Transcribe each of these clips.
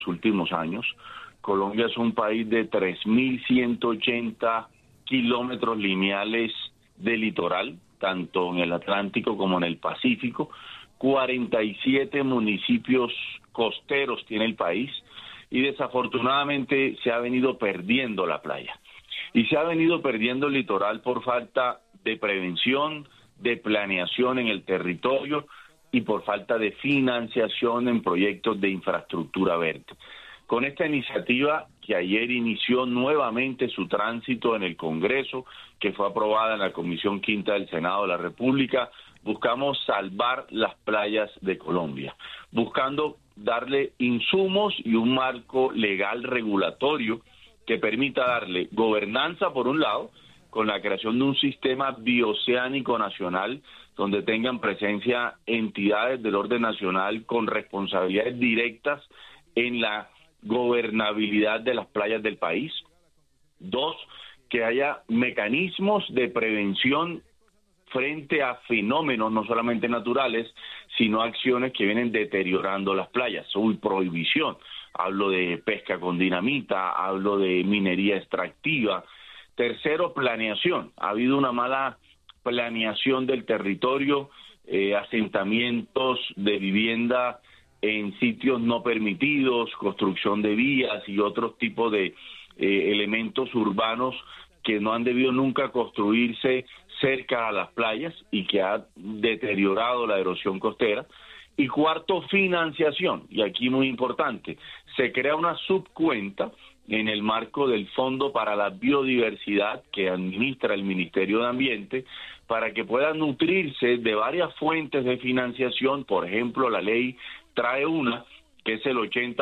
últimos años. Colombia es un país de 3.180 kilómetros lineales de litoral, tanto en el Atlántico como en el Pacífico. 47 municipios costeros tiene el país y desafortunadamente se ha venido perdiendo la playa. Y se ha venido perdiendo el litoral por falta de prevención, de planeación en el territorio y por falta de financiación en proyectos de infraestructura verde. Con esta iniciativa que ayer inició nuevamente su tránsito en el Congreso, que fue aprobada en la Comisión Quinta del Senado de la República, buscamos salvar las playas de Colombia, buscando darle insumos y un marco legal regulatorio que permita darle gobernanza por un lado, con la creación de un sistema bioceánico nacional donde tengan presencia entidades del orden nacional con responsabilidades directas en la gobernabilidad de las playas del país. Dos, que haya mecanismos de prevención frente a fenómenos no solamente naturales, sino acciones que vienen deteriorando las playas. Prohibición. Hablo de pesca con dinamita, hablo de minería extractiva. Tercero, planeación. Ha habido una mala planeación del territorio, asentamientos de vivienda en sitios no permitidos, construcción de vías y otros tipos de elementos urbanos que no han debido nunca construirse cerca a las playas y que ha deteriorado la erosión costera. Y cuarto, financiación, y aquí muy importante, se crea una subcuenta en el marco del Fondo para la Biodiversidad que administra el Ministerio de Ambiente para que pueda nutrirse de varias fuentes de financiación. Por ejemplo, la ley trae una que es el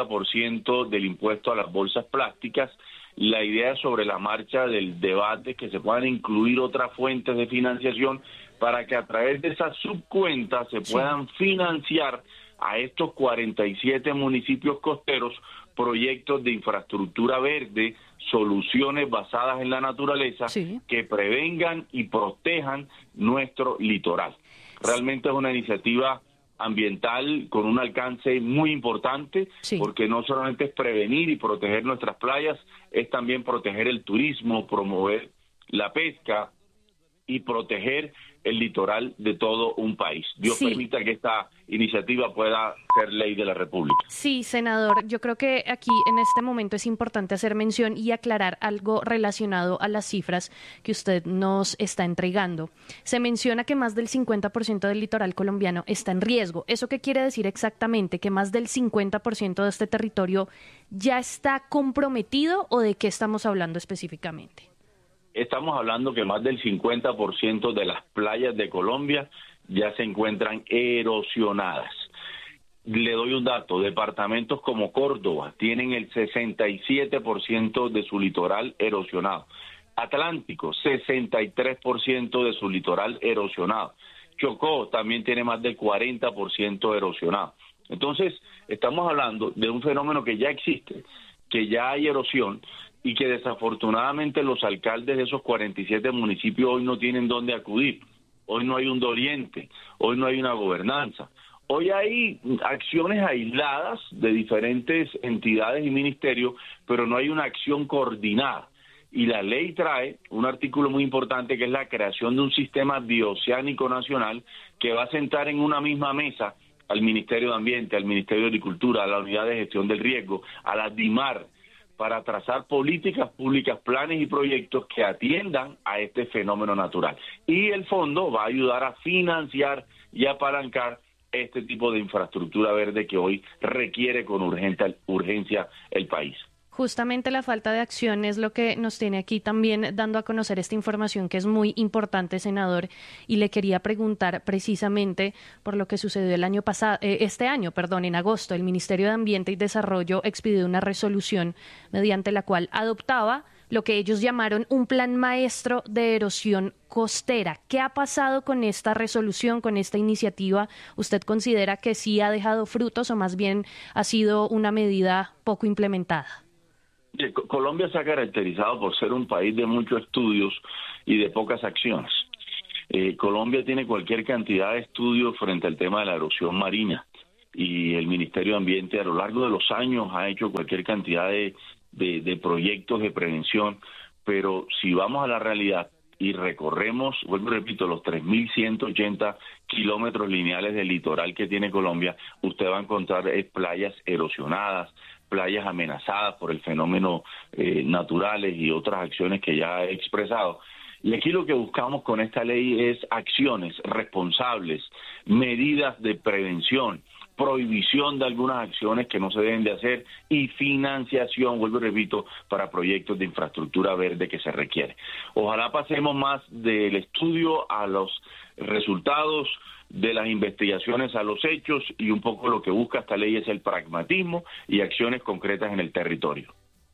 80% del impuesto a las bolsas plásticas. La idea sobre la marcha del debate que se puedan incluir otras fuentes de financiación para que a través de esas subcuentas se puedan financiar a estos 47 municipios costeros proyectos de infraestructura verde, soluciones basadas en la naturaleza que prevengan y protejan nuestro litoral. Realmente es una iniciativa ambiental con un alcance muy importante, porque no solamente es prevenir y proteger nuestras playas, es también proteger el turismo, promover la pesca y proteger el litoral de todo un país. Dios permita que esta iniciativa pueda ser ley de la República. Sí, senador, yo creo que aquí en este momento es importante hacer mención y aclarar algo relacionado a las cifras que usted nos está entregando. Se menciona que más del 50% del litoral colombiano está en riesgo. ¿Eso qué quiere decir exactamente? ¿Que más del 50% de este territorio ya está comprometido o de qué estamos hablando específicamente? Estamos hablando que más del 50% de las playas de Colombia ya se encuentran erosionadas. Le doy un dato, departamentos como Córdoba tienen el 67% de su litoral erosionado. Atlántico, 63% de su litoral erosionado. Chocó también tiene más del 40% erosionado. Entonces, estamos hablando de un fenómeno que ya existe, que ya hay erosión, y que desafortunadamente los alcaldes de esos 47 municipios hoy no tienen dónde acudir. Hoy no hay un doliente, hoy no hay una gobernanza. Hoy hay acciones aisladas de diferentes entidades y ministerios, pero no hay una acción coordinada. Y la ley trae un artículo muy importante que es la creación de un sistema bioceánico nacional que va a sentar en una misma mesa al Ministerio de Ambiente, al Ministerio de Agricultura, a la Unidad de Gestión del Riesgo, a la DIMAR, para trazar políticas públicas, planes y proyectos que atiendan a este fenómeno natural. Y el fondo va a ayudar a financiar y apalancar este tipo de infraestructura verde que hoy requiere con urgencia el país. Justamente la falta de acción es lo que nos tiene aquí también dando a conocer esta información que es muy importante, senador, y le quería preguntar precisamente por lo que sucedió el año pasado, en agosto. El Ministerio de Ambiente y Desarrollo expidió una resolución mediante la cual adoptaba lo que ellos llamaron un plan maestro de erosión costera. ¿Qué ha pasado con esta resolución, con esta iniciativa? ¿Usted considera que sí ha dejado frutos o más bien ha sido una medida poco implementada? Colombia se ha caracterizado por ser un país de muchos estudios y de pocas acciones. Colombia tiene cualquier cantidad de estudios frente al tema de la erosión marina. y el Ministerio de Ambiente a lo largo de los años ha hecho cualquier cantidad de proyectos de prevención, pero si vamos a la realidad y recorremos, vuelvo y repito, los 3.180 kilómetros lineales del litoral que tiene Colombia, usted va a encontrar playas erosionadas, playas amenazadas por el fenómeno naturales y otras acciones que ya he expresado. Y aquí lo que buscamos con esta ley es acciones responsables, medidas de prevención, prohibición de algunas acciones que no se deben de hacer y financiación, vuelvo y repito, para proyectos de infraestructura verde que se requiere. Ojalá pasemos más del estudio a los resultados, de las investigaciones a los hechos, y un poco lo que busca esta ley es el pragmatismo y acciones concretas en el territorio.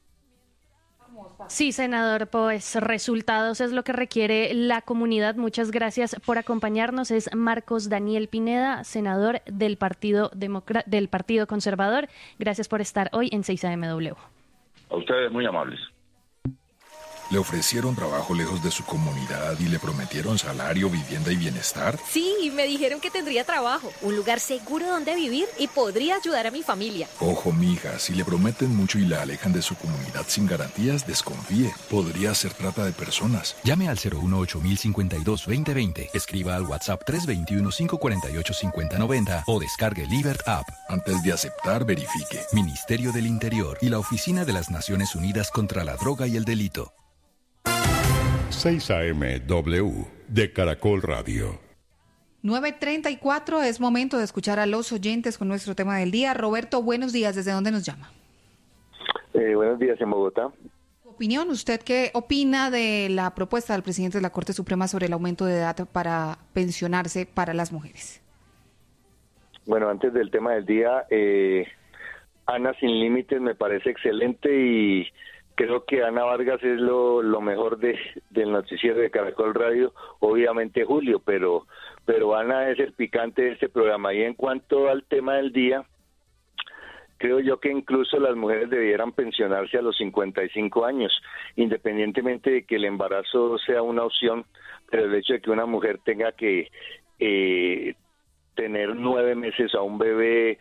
Sí, senador, pues resultados es lo que requiere la comunidad. Muchas gracias por acompañarnos. Es Marcos Daniel Pineda, senador del Partido Conservador. Gracias por estar hoy en 6am. A ustedes, muy amables. ¿Le ofrecieron trabajo lejos de su comunidad y le prometieron salario, vivienda y bienestar? Sí, me dijeron que tendría trabajo, un lugar seguro donde vivir y podría ayudar a mi familia. Ojo, mija, si le prometen mucho y la alejan de su comunidad sin garantías, desconfíe. Podría ser trata de personas. Llame al 018-052-2020, escriba al WhatsApp 321-548-5090 o descargue Libert App. Antes de aceptar, verifique. Ministerio del Interior y la Oficina de las Naciones Unidas contra la Droga y el Delito. 6am de Caracol Radio. 9:34, es momento de escuchar a los oyentes con nuestro tema del día. Roberto, buenos días, ¿desde dónde nos llama? Buenos días, en Bogotá. Opinión, ¿usted qué opina de la propuesta del presidente de la Corte Suprema sobre el aumento de edad para pensionarse para las mujeres? Bueno, antes del tema del día, Ana Sin Límites me parece excelente y creo que Ana Vargas es lo mejor del noticiero de Caracol Radio, obviamente Julio, pero Ana es el picante de este programa. Y en cuanto al tema del día, creo yo que incluso las mujeres debieran pensionarse a los 55 años, independientemente de que el embarazo sea una opción, pero el hecho de que una mujer tenga que tener 9 meses a un bebé,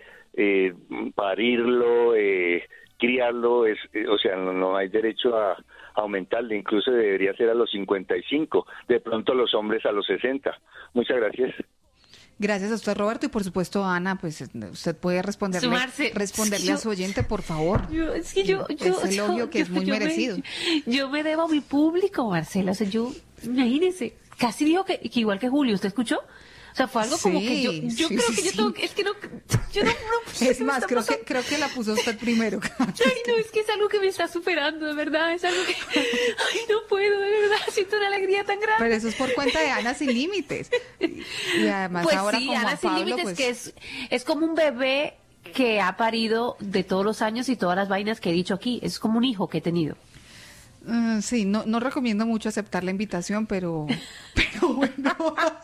parirlo, criarlo, o sea, no hay derecho a aumentarle, incluso debería ser a los 55, de pronto los hombres a los 60. Muchas gracias. Gracias a usted, Roberto, y por supuesto, Ana, pues usted puede responderle a su oyente, por favor. Ese elogio que es muy merecido. Yo me debo a mi público, Marcela, o sea, imagínese, casi dijo que igual que Julio, ¿usted escuchó? O sea, fue algo como que yo creo que yo tengo que, es que no es más, creo que la puso usted primero. Ay, no, es que es algo que me está superando, de verdad, es algo que, ay, no puedo, de verdad, siento una alegría tan grande. Pero eso es por cuenta de Ana Sin Límites. Y además pues ahora sí, con Ana Juan Sin Pablo, Límites, pues... que es como un bebé que ha parido de todos los años y todas las vainas que he dicho aquí, es como un hijo que he tenido. Sí, no recomiendo mucho aceptar la invitación, pero bueno.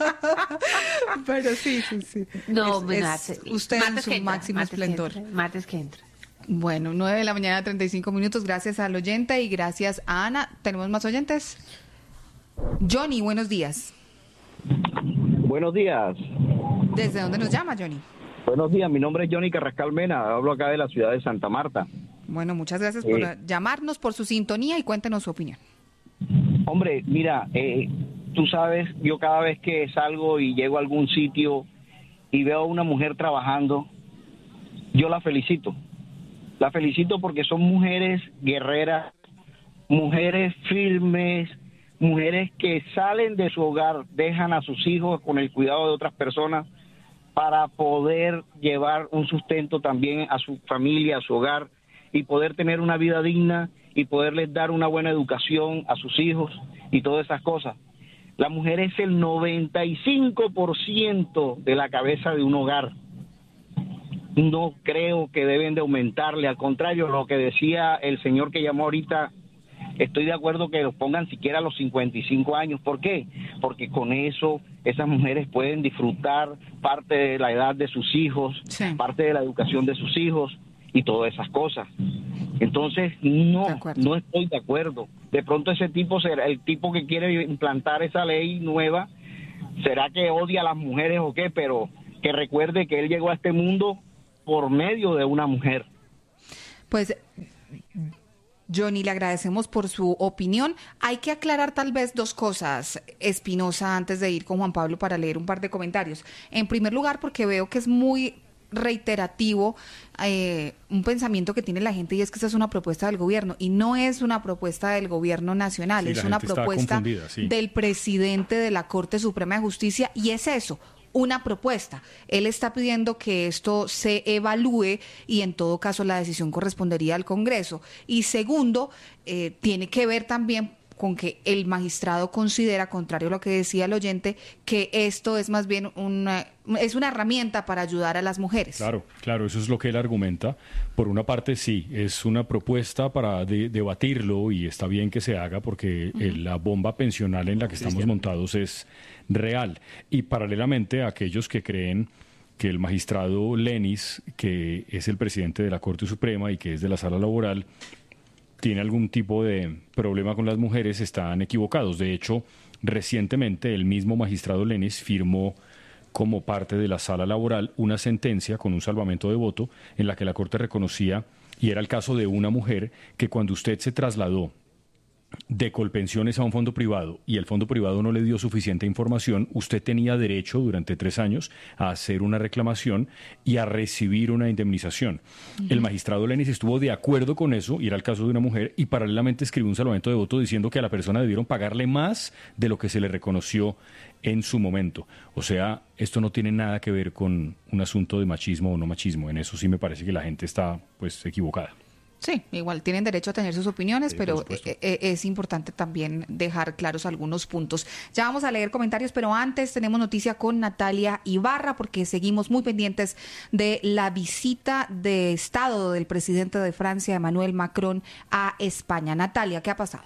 Pero sí. No, usted en su máximo esplendor. Martes que entra. Bueno, 9:35 a.m, gracias al oyente y gracias a Ana. ¿Tenemos más oyentes? Johnny, buenos días. Buenos días. ¿Desde dónde nos llama, Johnny? Buenos días, mi nombre es Johnny Carrascal Mena, hablo acá de la ciudad de Santa Marta. Bueno, muchas gracias por llamarnos, por su sintonía y cuéntenos su opinión. Hombre, mira, tú sabes, yo cada vez que salgo y llego a algún sitio y veo a una mujer trabajando, yo la felicito. La felicito porque son mujeres guerreras, mujeres firmes, mujeres que salen de su hogar, dejan a sus hijos con el cuidado de otras personas para poder llevar un sustento también a su familia, a su hogar, y poder tener una vida digna y poderles dar una buena educación a sus hijos y todas esas cosas. La mujer es el 95% de la cabeza de un hogar. No creo que deben de aumentarle, al contrario, lo que decía el señor que llamó ahorita, estoy de acuerdo que los pongan siquiera a los 55 años. ¿Por qué? Porque con eso esas mujeres pueden disfrutar parte de la edad de sus hijos, parte de la educación de sus hijos y todas esas cosas. Entonces, no estoy de acuerdo. De pronto ese tipo será el tipo que quiere implantar esa ley nueva, será que odia a las mujeres o qué, pero que recuerde que él llegó a este mundo por medio de una mujer. Pues, Johnny, le agradecemos por su opinión. Hay que aclarar tal vez dos cosas, Espinosa, antes de ir con Juan Pablo para leer un par de comentarios. En primer lugar, porque veo que es muy reiterativo un pensamiento que tiene la gente, y es que esta es una propuesta del gobierno, y no es una propuesta del gobierno nacional, es una propuesta del presidente de la Corte Suprema de Justicia, y es eso, una propuesta. Él está pidiendo que esto se evalúe y en todo caso la decisión correspondería al Congreso. Y segundo, tiene que ver también con que el magistrado considera, contrario a lo que decía el oyente, que esto es más bien una herramienta para ayudar a las mujeres. Claro, eso es lo que él argumenta. Por una parte, sí, es una propuesta para debatirlo, y está bien que se haga porque la bomba pensional en la que estamos montados es real. Y paralelamente a aquellos que creen que el magistrado Lenis, que es el presidente de la Corte Suprema y que es de la Sala Laboral, tiene algún tipo de problema con las mujeres, están equivocados. De hecho, recientemente el mismo magistrado Lenis firmó como parte de la Sala Laboral una sentencia con un salvamento de voto en la que la Corte reconocía, y era el caso de una mujer, que cuando usted se trasladó de Colpensiones a un fondo privado y el fondo privado no le dio suficiente información, usted tenía derecho durante 3 años a hacer una reclamación y a recibir una indemnización. El magistrado Lenis estuvo de acuerdo con eso, y era el caso de una mujer, y paralelamente escribió un salvamento de voto diciendo que a la persona debieron pagarle más de lo que se le reconoció en su momento. O sea, esto no tiene nada que ver con un asunto de machismo o no machismo. En eso sí me parece que la gente está pues equivocada. Sí, igual tienen derecho a tener sus opiniones, pero es importante también dejar claros algunos puntos. Ya vamos a leer comentarios, pero antes tenemos noticia con Natalia Ibarra, porque seguimos muy pendientes de la visita de Estado del presidente de Francia, Emmanuel Macron, a España. Natalia, ¿qué ha pasado?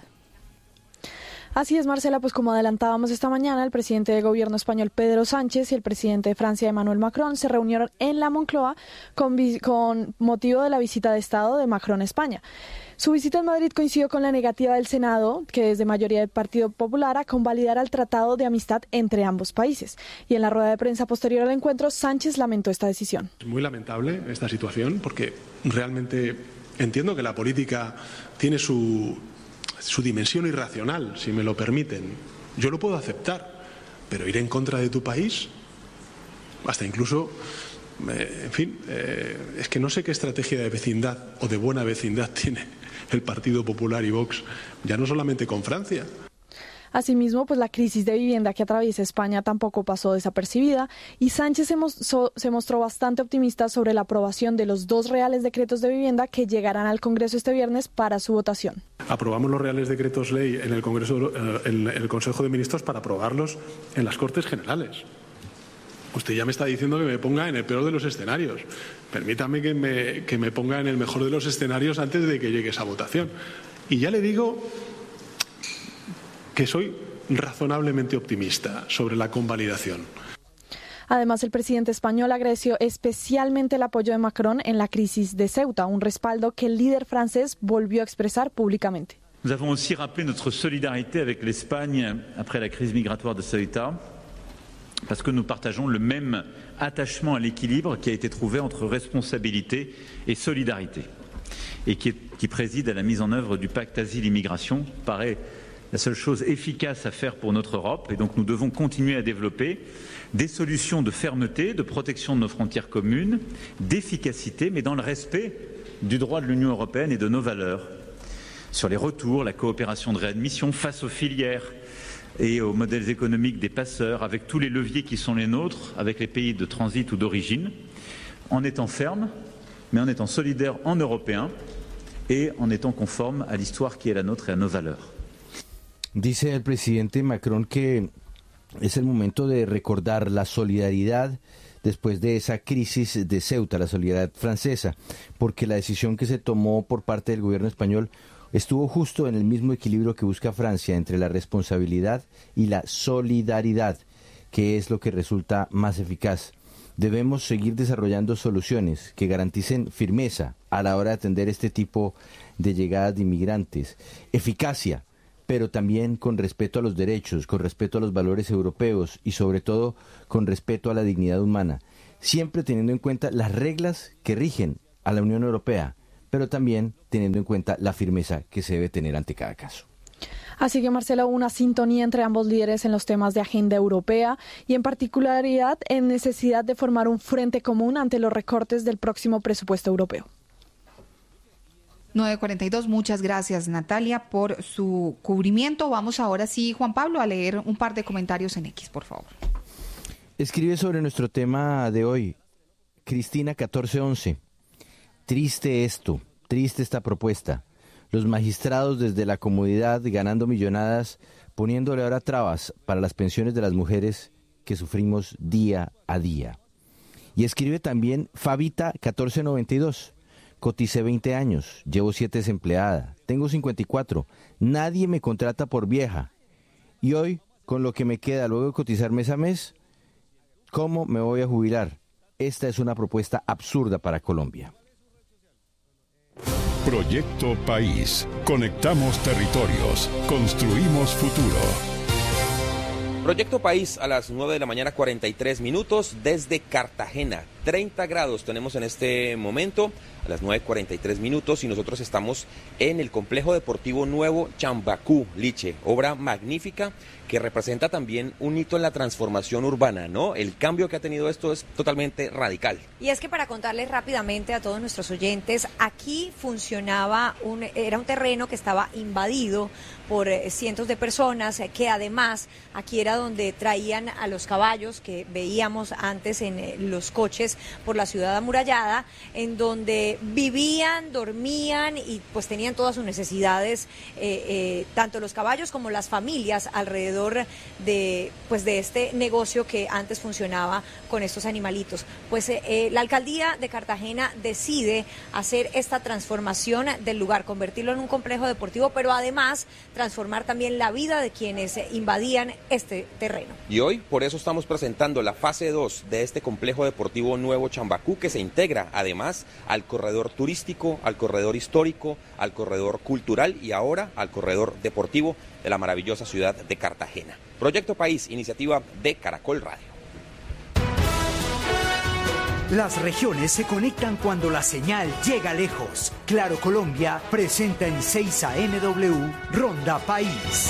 Así es, Marcela, pues como adelantábamos esta mañana, el presidente del gobierno español, Pedro Sánchez, y el presidente de Francia, Emmanuel Macron, se reunieron en la Moncloa con motivo de la visita de Estado de Macron a España. Su visita en Madrid coincidió con la negativa del Senado, que es de mayoría del Partido Popular, a convalidar el Tratado de Amistad entre ambos países. Y en la rueda de prensa posterior al encuentro, Sánchez lamentó esta decisión. Es muy lamentable esta situación, porque realmente entiendo que la política tiene su dimensión irracional, si me lo permiten. Yo lo puedo aceptar, pero ir en contra de tu país, hasta incluso, en fin, es que no sé qué estrategia de vecindad o de buena vecindad tiene el Partido Popular y Vox, ya no solamente con Francia. Asimismo, pues la crisis de vivienda que atraviesa España tampoco pasó desapercibida, y Sánchez se mostró bastante optimista sobre la aprobación de los 2 reales decretos de vivienda que llegarán al Congreso este viernes para su votación. Aprobamos los reales decretos ley en el Congreso, en el Consejo de Ministros, para aprobarlos en las Cortes Generales. Usted ya me está diciendo que me ponga en el peor de los escenarios. Permítame que me ponga en el mejor de los escenarios antes de que llegue esa votación. Y ya le digo que soy razonablemente optimista sobre la convalidación. Además, el presidente español agradeció especialmente el apoyo de Macron en la crisis de Ceuta, un respaldo que el líder francés volvió a expresar públicamente. Nous avons aussi rappelé notre solidarité avec l'Espagne après la crise migratoire de Ceuta, parce que nous partageons le même attachement à l'équilibre qui a été trouvé entre responsabilité et solidarité, et qui préside à la mise en œuvre du pacte asile-immigration, paraît la seule chose efficace à faire pour notre Europe, et donc nous devons continuer à développer des solutions de fermeté, de protection de nos frontières communes, d'efficacité, mais dans le respect du droit de l'Union européenne et de nos valeurs. Sur les retours, la coopération de réadmission face aux filières et aux modèles économiques des passeurs, avec tous les leviers qui sont les nôtres, avec les pays de transit ou d'origine, en étant ferme, mais en étant solidaire en Européens et en étant conforme à l'histoire qui est la nôtre et à nos valeurs. Dice el presidente Macron que es el momento de recordar la solidaridad después de esa crisis de Ceuta, la solidaridad francesa, porque la decisión que se tomó por parte del gobierno español estuvo justo en el mismo equilibrio que busca Francia entre la responsabilidad y la solidaridad, que es lo que resulta más eficaz. Debemos seguir desarrollando soluciones que garanticen firmeza a la hora de atender este tipo de llegadas de inmigrantes, eficacia, pero también con respeto a los derechos, con respeto a los valores europeos y sobre todo con respeto a la dignidad humana. siempre teniendo en cuenta las reglas que rigen a la Unión Europea, pero también teniendo en cuenta la firmeza que se debe tener ante cada caso. Así que, Marcela, una sintonía entre ambos líderes en los temas de agenda europea y en particularidad en necesidad de formar un frente común ante los recortes del próximo presupuesto europeo. 9:42, muchas gracias Natalia por su cubrimiento. Vamos ahora sí, Juan Pablo, a leer un par de comentarios en X, por favor. Escribe sobre nuestro tema de hoy, Cristina 1411. Triste esto, triste esta propuesta. Los magistrados desde la comodidad ganando millonadas, poniéndole ahora trabas para las pensiones de las mujeres que sufrimos día a día. Y escribe también Fabita 1492. Coticé 20 años, llevo 7 desempleada, tengo 54, nadie me contrata por vieja. Y hoy, con lo que me queda luego de cotizar mes a mes, ¿cómo me voy a jubilar? Esta es una propuesta absurda para Colombia. Proyecto País. Conectamos territorios. Construimos futuro. Proyecto País a las 9 de la mañana, 43 minutos desde Cartagena. 30 grados tenemos en este momento, a las 9:43 minutos, y nosotros estamos en el Complejo Deportivo Nuevo Chambacú, Liche, obra magnífica que representa también un hito en la transformación urbana, ¿no? El cambio que ha tenido esto es totalmente radical. Y es que, para contarles rápidamente a todos nuestros oyentes, aquí funcionaba era un terreno que estaba invadido por cientos de personas, que además aquí era donde traían a los caballos que veíamos antes en los coches por la ciudad amurallada, en donde vivían, dormían y pues tenían todas sus necesidades, tanto los caballos como las familias alrededor de este negocio que antes funcionaba con estos animalitos. Pues la alcaldía de Cartagena decide hacer esta transformación del lugar, convertirlo en un complejo deportivo, pero además transformar también la vida de quienes invadían este terreno. Y hoy por eso estamos presentando la fase 2 de este complejo deportivo Nuevo Chambacú, que se integra además al corredor turístico, al corredor histórico, al corredor cultural y ahora al corredor deportivo de la maravillosa ciudad de Cartagena. Proyecto País, iniciativa de Caracol Radio. Las regiones se conectan cuando la señal llega lejos. Claro Colombia presenta en 6 ANW Ronda País.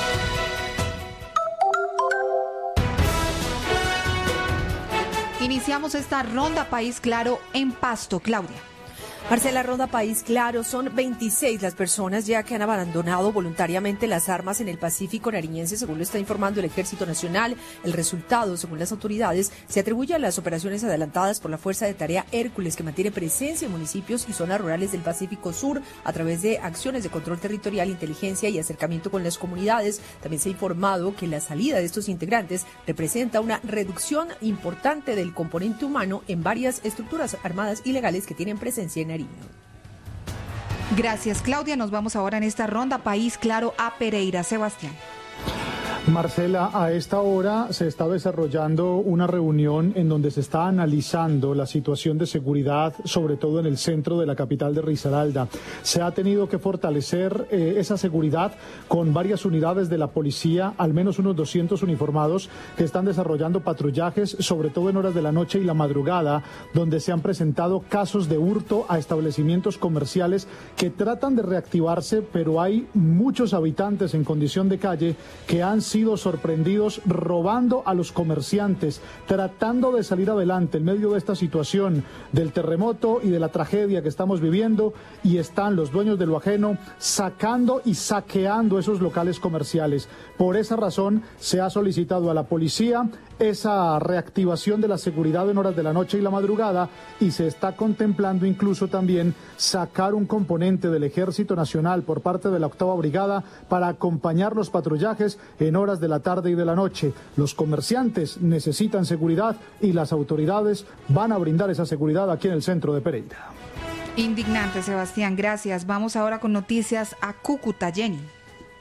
Iniciamos esta Ronda País Claro en Pasto, Claudia. Marcela, Ronda País Claro, son 26 las personas ya que han abandonado voluntariamente las armas en el Pacífico nariñense, según lo está informando el Ejército Nacional. El resultado, según las autoridades, se atribuye a las operaciones adelantadas por la Fuerza de Tarea Hércules, que mantiene presencia en municipios y zonas rurales del Pacífico Sur a través de acciones de control territorial, inteligencia y acercamiento con las comunidades. También se ha informado que la salida de estos integrantes representa una reducción importante del componente humano en varias estructuras armadas ilegales que tienen presencia en Nariño. Gracias, Claudia. Nos vamos ahora en esta Ronda País Claro a Pereira. Sebastián. Marcela, a esta hora se está desarrollando una reunión en donde se está analizando la situación de seguridad, sobre todo en el centro de la capital de Risaralda. Se ha tenido que fortalecer esa seguridad con varias unidades de la policía, al menos unos 200 uniformados que están desarrollando patrullajes, sobre todo en horas de la noche y la madrugada, donde se han presentado casos de hurto a establecimientos comerciales que tratan de reactivarse, pero hay muchos habitantes en condición de calle que han sido sorprendidos robando a los comerciantes, tratando de salir adelante en medio de esta situación del terremoto y de la tragedia que estamos viviendo, y están los dueños de lo ajeno sacando y saqueando esos locales comerciales. Por esa razón se ha solicitado a la policía esa reactivación de la seguridad en horas de la noche y la madrugada, y se está contemplando incluso también sacar un componente del Ejército Nacional por parte de la 8ª Brigada para acompañar los patrullajes en horas de la tarde y de la noche. Los comerciantes necesitan seguridad y las autoridades van a brindar esa seguridad aquí en el centro de Pereira. Indignante, Sebastián, gracias. Vamos ahora con noticias a Cúcuta, Jenny.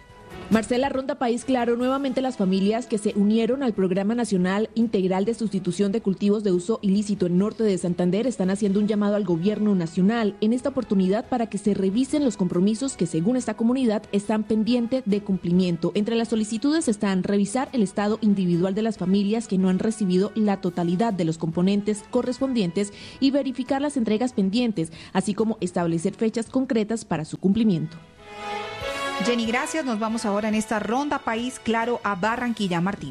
Marcela, Ronda País Claro, nuevamente las familias que se unieron al Programa Nacional Integral de Sustitución de Cultivos de Uso Ilícito en Norte de Santander están haciendo un llamado al gobierno nacional en esta oportunidad para que se revisen los compromisos que según esta comunidad están pendientes de cumplimiento. Entre las solicitudes están revisar el estado individual de las familias que no han recibido la totalidad de los componentes correspondientes y verificar las entregas pendientes, así como establecer fechas concretas para su cumplimiento. Jenny, gracias. Nos vamos ahora en esta Ronda País Claro a Barranquilla. Martín.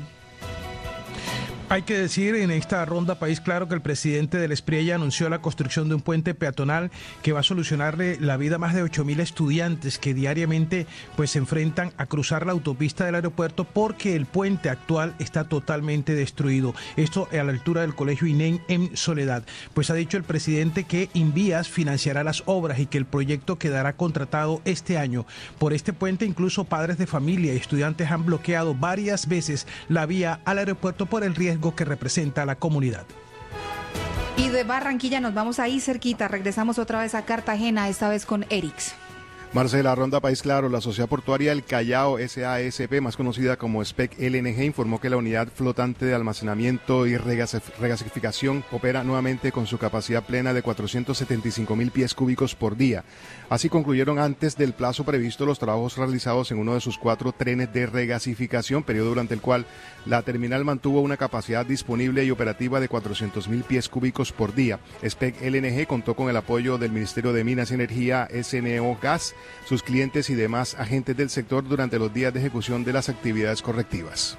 Hay que decir en esta Ronda País Claro que el presidente del Espriella anunció la construcción de un puente peatonal que va a solucionarle la vida a más de 8.000 estudiantes que diariamente pues se enfrentan a cruzar la autopista del aeropuerto porque el puente actual está totalmente destruido. Esto a la altura del Colegio INEM en Soledad. Pues ha dicho el presidente que Invías financiará las obras y que el proyecto quedará contratado este año. Por este puente incluso padres de familia y estudiantes han bloqueado varias veces la vía al aeropuerto por el riesgo que representa a la comunidad. Y de Barranquilla nos vamos ahí cerquita, regresamos otra vez a Cartagena, esta vez con Erix. Marcela, Ronda País Claro, la Sociedad Portuaria El Callao SASP, más conocida como SPEC LNG, informó que la unidad flotante de almacenamiento y regasificación opera nuevamente con su capacidad plena de 475.000 pies cúbicos por día. Así concluyeron antes del plazo previsto los trabajos realizados en uno de sus 4 trenes de regasificación, periodo durante el cual la terminal mantuvo una capacidad disponible y operativa de 400.000 pies cúbicos por día. SPEC LNG contó con el apoyo del Ministerio de Minas y Energía, SNO Gas, sus clientes y demás agentes del sector durante los días de ejecución de las actividades correctivas.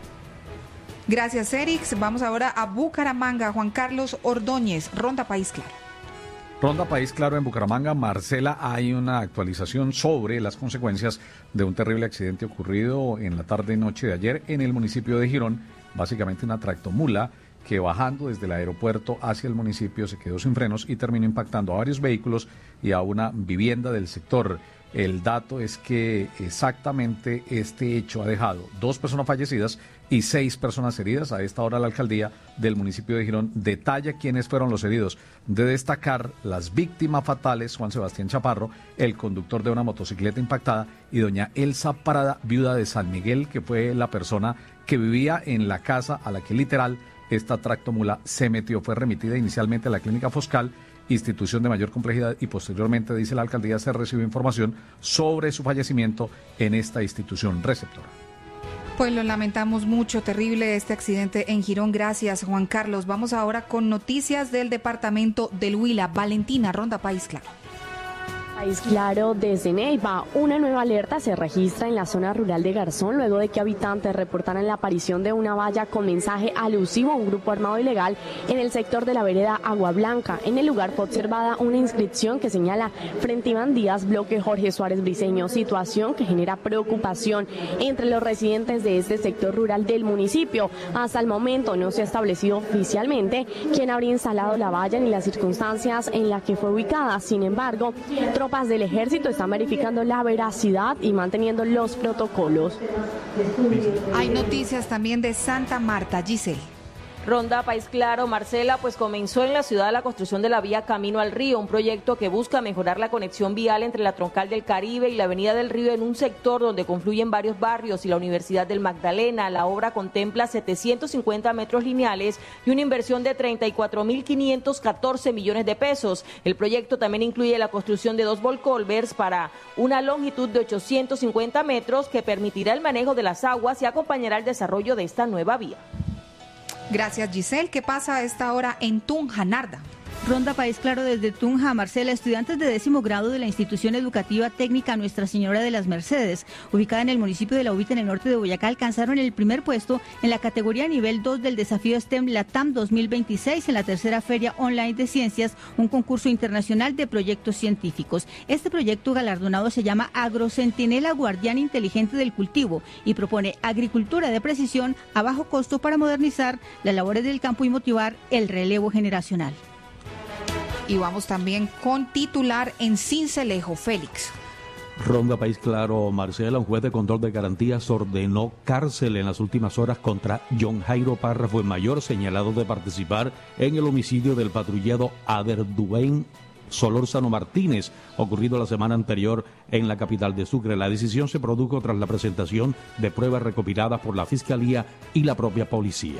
Gracias, Erix. Vamos ahora a Bucaramanga. Juan Carlos Ordóñez, Ronda País Claro. Ronda País Claro en Bucaramanga. Marcela, hay una actualización sobre las consecuencias de un terrible accidente ocurrido en la tarde y noche de ayer en el municipio de Girón. Básicamente una tractomula que bajando desde el aeropuerto hacia el municipio se quedó sin frenos y terminó impactando a varios vehículos y a una vivienda del sector. El dato es que exactamente este hecho ha dejado 2 personas fallecidas y 6 personas heridas. A esta hora la alcaldía del municipio de Girón detalla quiénes fueron los heridos. De destacar las víctimas fatales, Juan Sebastián Chaparro, el conductor de una motocicleta impactada, y doña Elsa Parada, viuda de San Miguel, que fue la persona que vivía en la casa a la que literal esta tractomula se metió. Fue remitida inicialmente a la clínica Foscal, institución de mayor complejidad, y posteriormente, dice la alcaldía, se recibió información sobre su fallecimiento en esta institución receptora. Pues lo lamentamos mucho, terrible este accidente en Girón. Gracias, Juan Carlos. Vamos ahora con noticias del departamento del Huila. Valentina, Ronda País Claro. País Claro, desde Neiva, una nueva alerta se registra en la zona rural de Garzón luego de que habitantes reportaran la aparición de una valla con mensaje alusivo a un grupo armado ilegal en el sector de la vereda Agua Blanca. En el lugar fue observada una inscripción que señala Frente Iván Díaz, bloque Jorge Suárez Briceño, situación que genera preocupación entre los residentes de este sector rural del municipio. Hasta el momento no se ha establecido oficialmente quién habría instalado la valla ni las circunstancias en las que fue ubicada. Sin embargo, tropas del ejército están verificando la veracidad y manteniendo los protocolos. Hay noticias también de Santa Marta. Giselle. Ronda País Claro, Marcela, pues comenzó en la ciudad la construcción de la vía Camino al Río, un proyecto que busca mejorar la conexión vial entre la Troncal del Caribe y la Avenida del Río en un sector donde confluyen varios barrios y la Universidad del Magdalena. La obra contempla 750 metros lineales y una inversión de 34.514 millones de pesos. El proyecto también incluye la construcción de 2 volcólvers para una longitud de 850 metros que permitirá el manejo de las aguas y acompañará el desarrollo de esta nueva vía. Gracias, Giselle. ¿Qué pasa a esta hora en Tunja, Narda? Ronda País Claro desde Tunja. Marcela, estudiantes de 10º grado de la institución educativa técnica Nuestra Señora de las Mercedes, ubicada en el municipio de La Ubita, en el norte de Boyacá, alcanzaron el primer puesto en la categoría nivel 2 del desafío STEM LATAM 2026 en la tercera Feria Online de Ciencias, un concurso internacional de proyectos científicos. Este proyecto galardonado se llama Agrocentinela Guardián Inteligente del Cultivo y propone agricultura de precisión a bajo costo para modernizar las labores del campo y motivar el relevo generacional. Y vamos también con titular en Sincelejo, Félix. Ronda País Claro, Marcela, un juez de control de garantías ordenó cárcel en las últimas horas contra John Jairo Párrafo Mayor, señalado de participar en el homicidio del patrullero Ader Dubain Solórzano Martínez, ocurrido la semana anterior en la capital de Sucre. La decisión se produjo tras la presentación de pruebas recopiladas por la Fiscalía y la propia policía.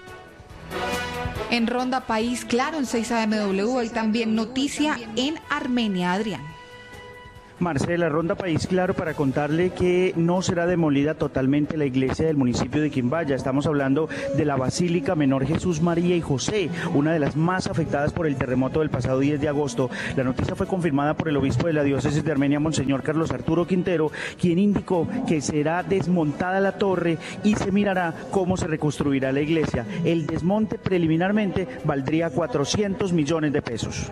En Ronda País Claro, en 6 AMW, hoy también noticia en Armenia. Adrián. Marcela, Ronda País Claro para contarle que no será demolida totalmente la iglesia del municipio de Quimbaya. Estamos hablando de la Basílica Menor Jesús, María y José, una de las más afectadas por el terremoto del pasado 10 de agosto. La noticia fue confirmada por el obispo de la diócesis de Armenia, Monseñor Carlos Arturo Quintero, quien indicó que será desmontada la torre y se mirará cómo se reconstruirá la iglesia. El desmonte preliminarmente valdría 400 millones de pesos.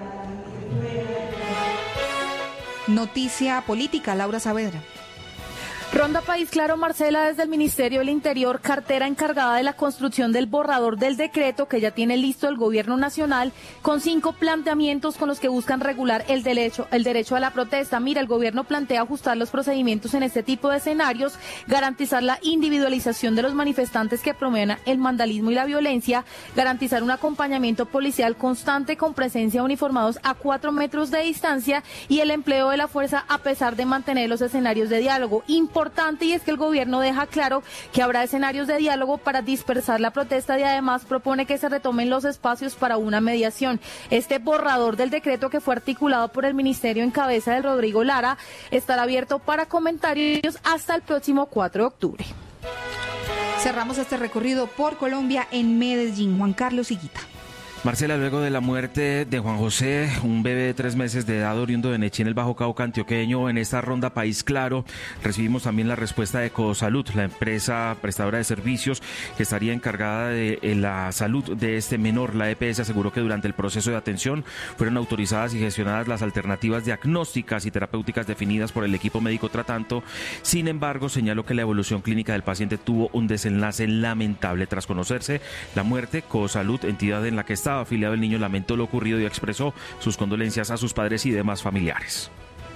Noticia política, Laura Saavedra. Ronda País Claro, Marcela, desde el Ministerio del Interior, cartera encargada de la construcción del borrador del decreto que ya tiene listo el Gobierno Nacional, con 5 planteamientos con los que buscan regular el derecho a la protesta. Mira, el Gobierno plantea ajustar los procedimientos en este tipo de escenarios, garantizar la individualización de los manifestantes que promuevan el vandalismo y la violencia, garantizar un acompañamiento policial constante con presencia de uniformados a 4 metros de distancia y el empleo de la fuerza a pesar de mantener los escenarios de diálogo. Importante, y es que el gobierno deja claro que habrá escenarios de diálogo para dispersar la protesta y además propone que se retomen los espacios para una mediación. Este borrador del decreto, que fue articulado por el ministerio en cabeza de Rodrigo Lara, estará abierto para comentarios hasta el próximo 4 de octubre. Cerramos este recorrido por Colombia en Medellín. Juan Carlos Higuita. Marcela, luego de la muerte de Juan José, un bebé de 3 meses de edad oriundo de Nechí en el Bajo Cauca antioqueño, en esta Ronda País Claro, recibimos también la respuesta de Ecosalud, la empresa prestadora de servicios que estaría encargada de la salud de este menor. La EPS aseguró que durante el proceso de atención fueron autorizadas y gestionadas las alternativas diagnósticas y terapéuticas definidas por el equipo médico tratante. Sin embargo, señaló que la evolución clínica del paciente tuvo un desenlace lamentable. Tras conocerse la muerte, Ecosalud, entidad en la que estaba afiliado el niño, lamentó lo ocurrido y expresó sus condolencias a sus padres y demás familiares.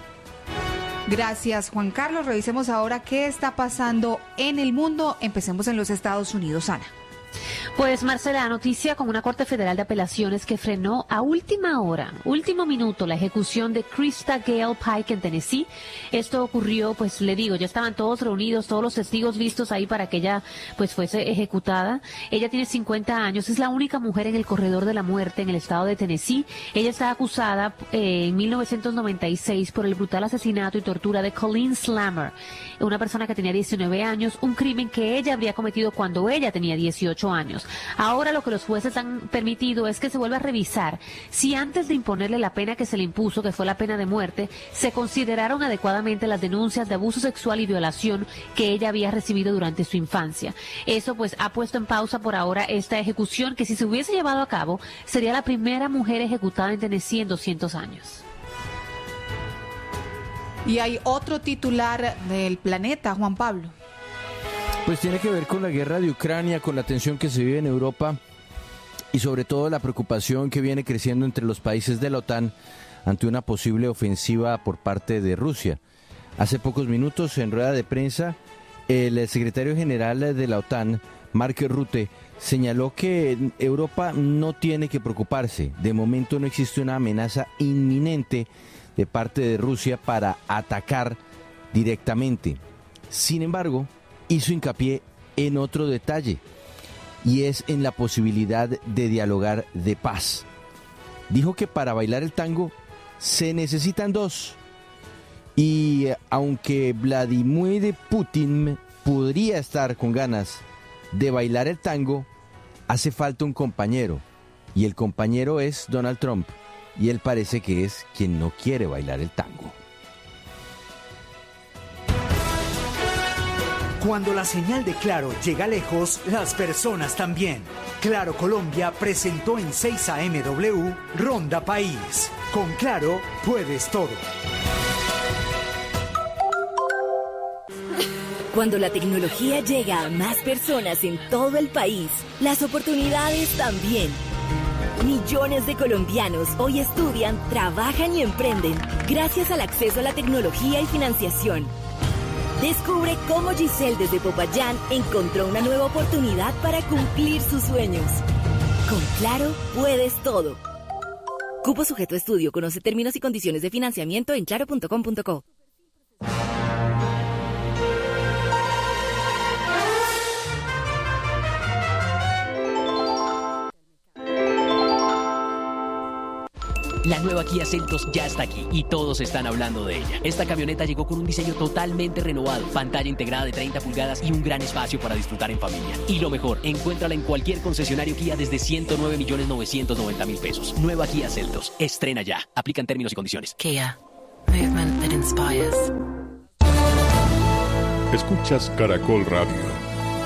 Gracias, Juan Carlos. Revisemos ahora qué está pasando en el mundo. Empecemos en los Estados Unidos, Ana. Pues Marcela, noticia con una Corte Federal de Apelaciones que frenó a última hora, último minuto, la ejecución de Krista Gale Pike en Tennessee. Esto ocurrió, pues le digo, ya estaban todos reunidos, todos los testigos listos ahí para que ella pues fuese ejecutada. Ella tiene 50 años, es la única mujer en el corredor de la muerte en el estado de Tennessee. Ella está acusada en 1996 por el brutal asesinato y tortura de Colleen Slammer, una persona que tenía 19 años, un crimen que ella habría cometido cuando ella tenía 18 años. Ahora lo que los jueces han permitido es que se vuelva a revisar si antes de imponerle la pena que se le impuso, que fue la pena de muerte, se consideraron adecuadamente las denuncias de abuso sexual y violación que ella había recibido durante su infancia. Eso pues ha puesto en pausa por ahora esta ejecución, que si se hubiese llevado a cabo sería la primera mujer ejecutada en Tennessee en 200 años. Y hay otro titular del Planeta, Juan Pablo. Pues tiene que ver con la guerra de Ucrania, con la tensión que se vive en Europa y sobre todo la preocupación que viene creciendo entre los países de la OTAN ante una posible ofensiva por parte de Rusia. Hace pocos minutos, en rueda de prensa, el secretario general de la OTAN, Mark Rutte, señaló que Europa no tiene que preocuparse. De momento no existe una amenaza inminente de parte de Rusia para atacar directamente. Sin embargo, hizo hincapié en otro detalle, y es en la posibilidad de dialogar de paz. Dijo que para bailar el tango se necesitan dos, y aunque Vladimir Putin podría estar con ganas de bailar el tango, hace falta un compañero, y el compañero es Donald Trump, y él parece que es quien no quiere bailar el tango. Cuando la señal de Claro llega lejos, las personas también. Claro Colombia presentó en 6 AMW Ronda País. Con Claro puedes todo. Cuando la tecnología llega a más personas en todo el país, las oportunidades también. Millones de colombianos hoy estudian, trabajan y emprenden gracias al acceso a la tecnología y financiación. Descubre cómo Giselle desde Popayán encontró una nueva oportunidad para cumplir sus sueños. Con Claro puedes todo. Cupo sujeto a estudio. Conoce términos y condiciones de financiamiento en claro.com.co. La nueva Kia Seltos ya está aquí y todos están hablando de ella. Esta camioneta llegó con un diseño totalmente renovado, pantalla integrada de 30 pulgadas y un gran espacio para disfrutar en familia. Y lo mejor, encuéntrala en cualquier concesionario Kia desde 109.990.000 pesos. Nueva Kia Seltos. Estrena ya. Aplican términos y condiciones. Kia. Movement that inspires. Escuchas Caracol Radio.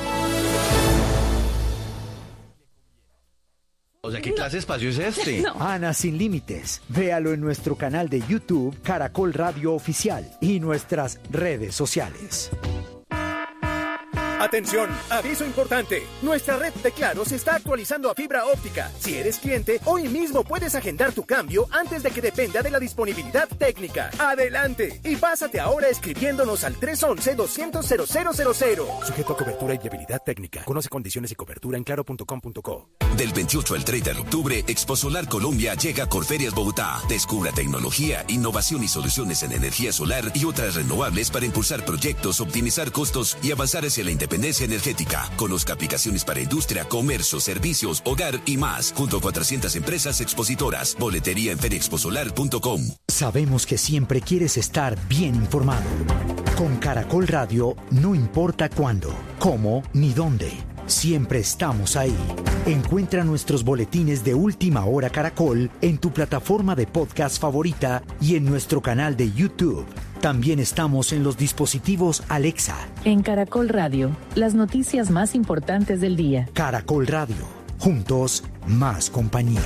O sea, ¿qué clase de espacio es este? No. Ana sin límites. Véalo en nuestro canal de YouTube, Caracol Radio Oficial, y nuestras redes sociales. Atención, aviso importante. Nuestra red de Claro se está actualizando a fibra óptica. Si eres cliente, hoy mismo puedes agendar tu cambio antes de que dependa de la disponibilidad técnica. ¡Adelante! Y pásate ahora escribiéndonos al 311-200-0000. Sujeto a cobertura y viabilidad técnica. Conoce condiciones y cobertura en claro.com.co. Del 28 al 30 de octubre, Expo Solar Colombia llega a Corferias Bogotá. Descubra tecnología, innovación y soluciones en energía solar y otras renovables para impulsar proyectos, optimizar costos y avanzar hacia la independencia energética. Conozca aplicaciones para industria, comercio, servicios, hogar y más, junto a 400 empresas expositoras. Boletería en feriexposolar.com. Sabemos que siempre quieres estar bien informado. Con Caracol Radio, no importa cuándo, cómo ni dónde. Siempre estamos ahí. Encuentra nuestros boletines de Última Hora Caracol en tu plataforma de podcast favorita y en nuestro canal de YouTube. También estamos en los dispositivos Alexa. En Caracol Radio, las noticias más importantes del día. Caracol Radio. Juntos, más compañía.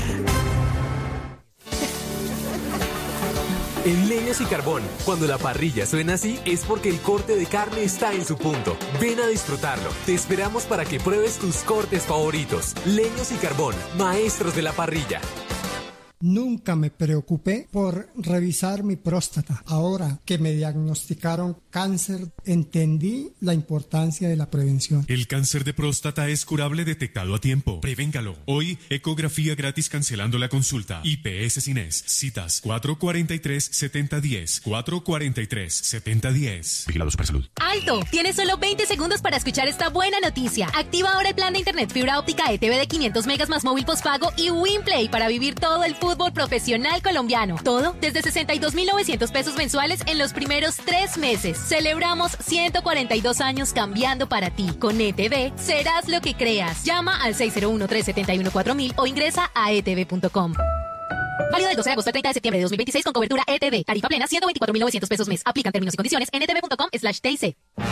En Leños y Carbón, cuando la parrilla suena así, es porque el corte de carne está en su punto. Ven a disfrutarlo. Te esperamos para que pruebes tus cortes favoritos. Leños y Carbón, maestros de la parrilla. Nunca me preocupé por revisar mi próstata. Ahora que me diagnosticaron cáncer, entendí la importancia de la prevención. El cáncer de próstata es curable detectado a tiempo. Prevéngalo. Hoy, ecografía gratis cancelando la consulta. IPS Cines. Citas 443-7010. 443-7010. Vigilado Supersalud. ¡Alto! Tienes solo 20 segundos para escuchar esta buena noticia. Activa ahora el plan de internet fibra óptica ETV de 500 megas más móvil postpago y WinPlay para vivir todo el fútbol profesional colombiano. Todo desde 62.900 pesos mensuales en los primeros 3 meses. Celebramos 142 años cambiando para ti. Con ETV serás lo que creas. Llama al 601-371-4000 o ingresa a etv.com. Válido del 12 de agosto al 30 de septiembre de 2026 con cobertura ETV. Tarifa plena 124.900 pesos mes. Aplican términos y condiciones en etv.com/TIC.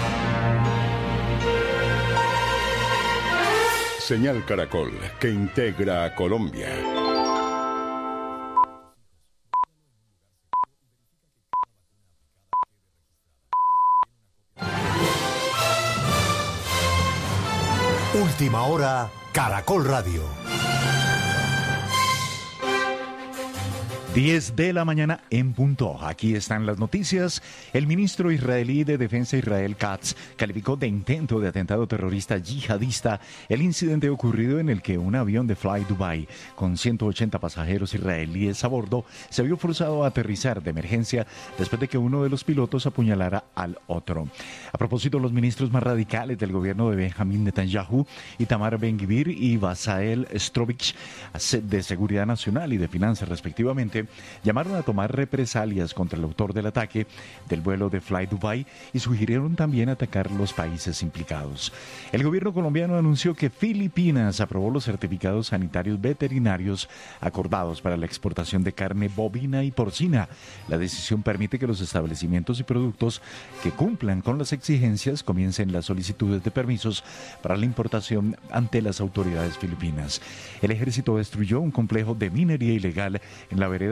Señal Caracol, que integra a Colombia. Última Hora, Caracol Radio. 10 de la mañana en punto. Aquí están las noticias. El ministro israelí de Defensa Israel Katz calificó de intento de atentado terrorista yihadista el incidente ocurrido en el que un avión de Fly Dubai con 180 pasajeros israelíes a bordo se vio forzado a aterrizar de emergencia después de que uno de los pilotos apuñalara al otro. A propósito, los ministros más radicales del gobierno de Benjamin Netanyahu, Itamar Ben-Gvir y Basael Strovich, de Seguridad Nacional y de Finanzas respectivamente, llamaron a tomar represalias contra el autor del ataque del vuelo de Fly Dubai y sugirieron también atacar los países implicados. El gobierno colombiano anunció que Filipinas aprobó los certificados sanitarios veterinarios acordados para la exportación de carne bovina y porcina. La decisión permite que los establecimientos y productos que cumplan con las exigencias comiencen las solicitudes de permisos para la importación ante las autoridades filipinas. El ejército destruyó un complejo de minería ilegal en la vereda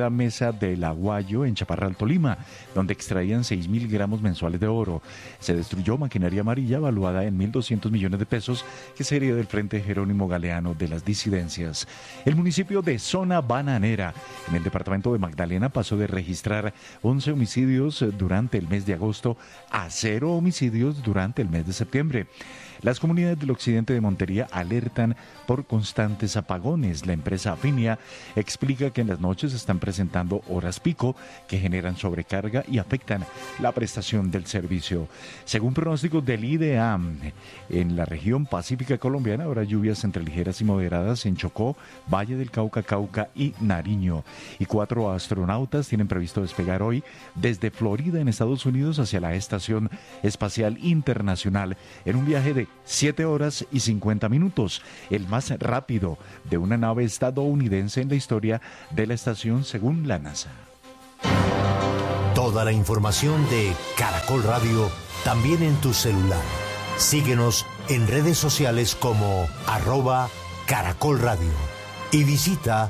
la Mesa del Aguayo en Chaparral, Tolima, donde extraían 6.000 gramos mensuales de oro. Se destruyó maquinaria amarilla valuada en 1.200 millones de pesos que sería del Frente Jerónimo Galeano de las Disidencias. El municipio de Zona Bananera, en el departamento de Magdalena, pasó de registrar 11 homicidios durante el mes de agosto a 0 homicidios durante el mes de septiembre. Las comunidades del occidente de Montería alertan por constantes apagones. La empresa Afinia explica que en las noches se están presentando horas pico que generan sobrecarga y afectan la prestación del servicio. Según pronósticos del IDEAM, en la región pacífica colombiana habrá lluvias entre ligeras y moderadas en Chocó, Valle del Cauca, Cauca y Nariño. Y 4 astronautas tienen previsto despegar hoy desde Florida en Estados Unidos hacia la Estación Espacial Internacional en un viaje de 7 horas y 50 minutos, el más rápido de una nave estadounidense en la historia de la estación según la NASA. Toda la información de Caracol Radio también en tu celular. Síguenos en redes sociales como @Caracol Radio y visita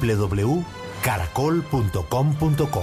www.caracol.com.co.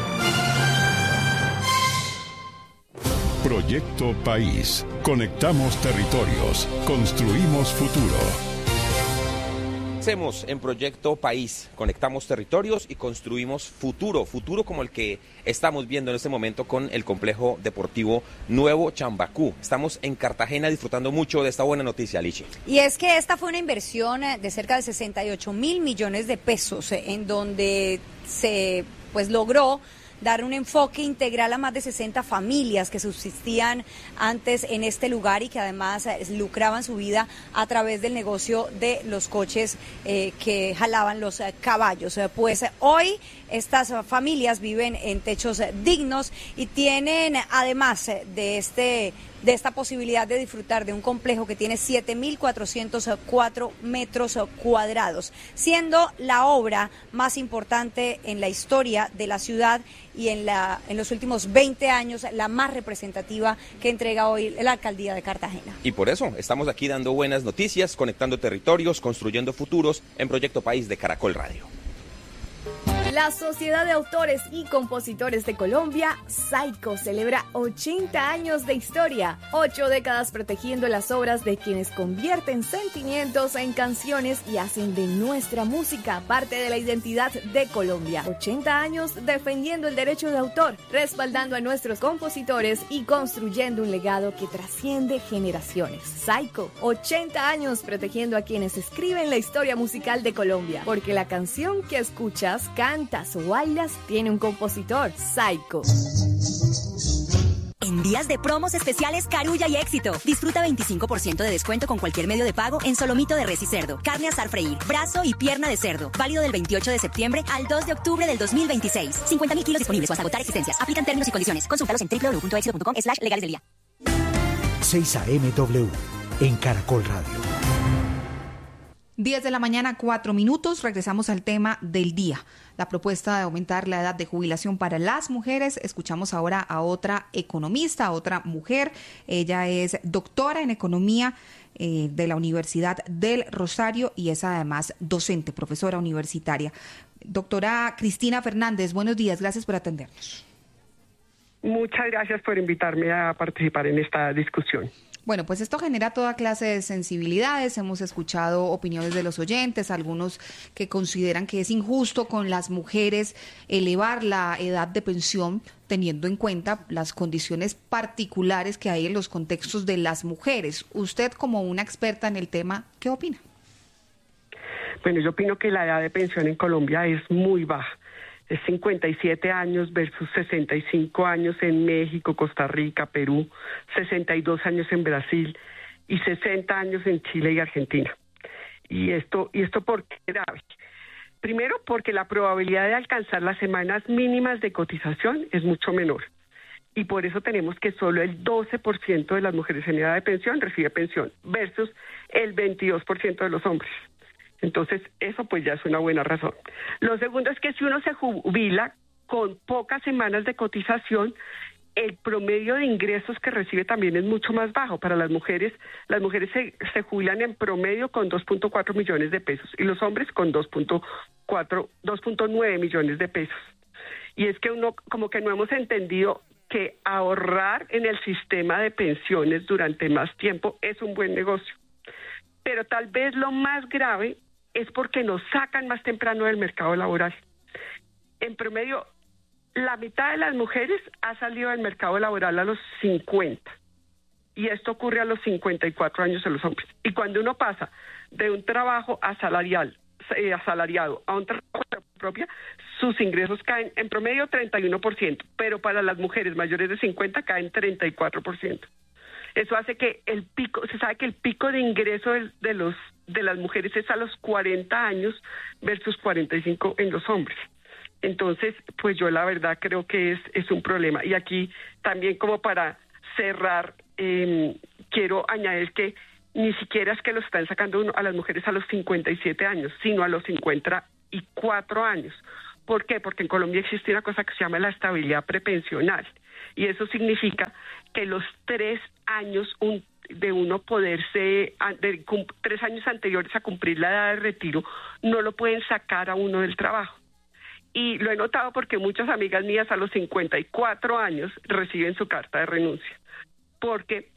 Proyecto País. Conectamos territorios. Construimos futuro. Hacemos en Proyecto País, conectamos territorios y construimos futuro como el que estamos viendo en este momento con el complejo deportivo Nuevo Chambacú. Estamos en Cartagena disfrutando mucho de esta buena noticia, Lichi. Y es que esta fue una inversión de cerca de 68.000 millones de pesos, en donde se logró dar un enfoque integral a más de 60 familias que subsistían antes en este lugar y que además lucraban su vida a través del negocio de los coches que jalaban los caballos. Pues hoy estas familias viven en techos dignos y tienen, además de esta posibilidad de disfrutar de un complejo que tiene 7.404 metros cuadrados, siendo la obra más importante en la historia de la ciudad y en los últimos 20 años la más representativa que entrega hoy la alcaldía de Cartagena. Y por eso estamos aquí dando buenas noticias, conectando territorios, construyendo futuros en Proyecto País de Caracol Radio. La Sociedad de Autores y Compositores de Colombia, SAICO, celebra 80 años de historia, 8 décadas protegiendo las obras de quienes convierten sentimientos en canciones y hacen de nuestra música parte de la identidad de Colombia. 80 años defendiendo el derecho de autor, respaldando a nuestros compositores y construyendo un legado que trasciende generaciones. SAICO, 80 años protegiendo a quienes escriben la historia musical de Colombia, porque la canción que escuchas, cantas o bailas tiene un compositor. SAICO. En días de promos especiales Carulla y Éxito. Disfruta 25% de descuento con cualquier medio de pago en solomito de res y cerdo, carne asar freír, brazo y pierna de cerdo. Válido del 28 de septiembre al 2 de octubre del 2026. 50.000 kilos disponibles o hasta agotar existencias. Aplican términos y condiciones. Consúltalos en www.exito.com/legales del día. 6 AM en Caracol Radio. 10 de la mañana, 4 minutos. Regresamos al tema del día. La propuesta de aumentar la edad de jubilación para las mujeres. Escuchamos ahora a otra economista, a otra mujer. Ella es doctora en economía de la Universidad del Rosario y es además docente, profesora universitaria. Doctora Cristina Fernández, buenos días. Gracias por atendernos. Muchas gracias por invitarme a participar en esta discusión. Bueno, pues esto genera toda clase de sensibilidades. Hemos escuchado opiniones de los oyentes, algunos que consideran que es injusto con las mujeres elevar la edad de pensión teniendo en cuenta las condiciones particulares que hay en los contextos de las mujeres. Usted, como una experta en el tema, ¿qué opina? Bueno, yo opino que la edad de pensión en Colombia es muy baja. Es 57 años versus 65 años en México, Costa Rica, Perú, 62 años en Brasil y 60 años en Chile y Argentina. ¿Y esto por qué es grave? Primero, porque la probabilidad de alcanzar las semanas mínimas de cotización es mucho menor. Y por eso tenemos que solo el 12% de las mujeres en edad de pensión recibe pensión versus el 22% de los hombres. Entonces, eso pues ya es una buena razón. Lo segundo es que si uno se jubila con pocas semanas de cotización, el promedio de ingresos que recibe también es mucho más bajo. Para las mujeres se jubilan en promedio con 2.4 millones de pesos y los hombres con 2.9 millones de pesos. Y es que uno como que no hemos entendido que ahorrar en el sistema de pensiones durante más tiempo es un buen negocio. Pero tal vez lo más grave es porque nos sacan más temprano del mercado laboral. En promedio, la mitad de las mujeres ha salido del mercado laboral a los 50 y esto ocurre a los 54 años en los hombres. Y cuando uno pasa de un trabajo asalariado a un trabajo propia, sus ingresos caen en promedio 31%, pero para las mujeres mayores de 50 caen 34%. Eso hace que se sabe que el pico de ingreso de las mujeres es a los 40 años versus 45 en los hombres. Entonces, pues yo la verdad creo que es un problema. Y aquí también como para cerrar, quiero añadir que ni siquiera es que lo están sacando a las mujeres a los 57 años, sino a los 54 años. ¿Por qué? Porque en Colombia existe una cosa que se llama la estabilidad prepensional. Y eso significa que los 3 años de uno poderse, 3 años anteriores a cumplir la edad de retiro, no lo pueden sacar a uno del trabajo. Y lo he notado porque muchas amigas mías a los 54 años reciben su carta de renuncia, porque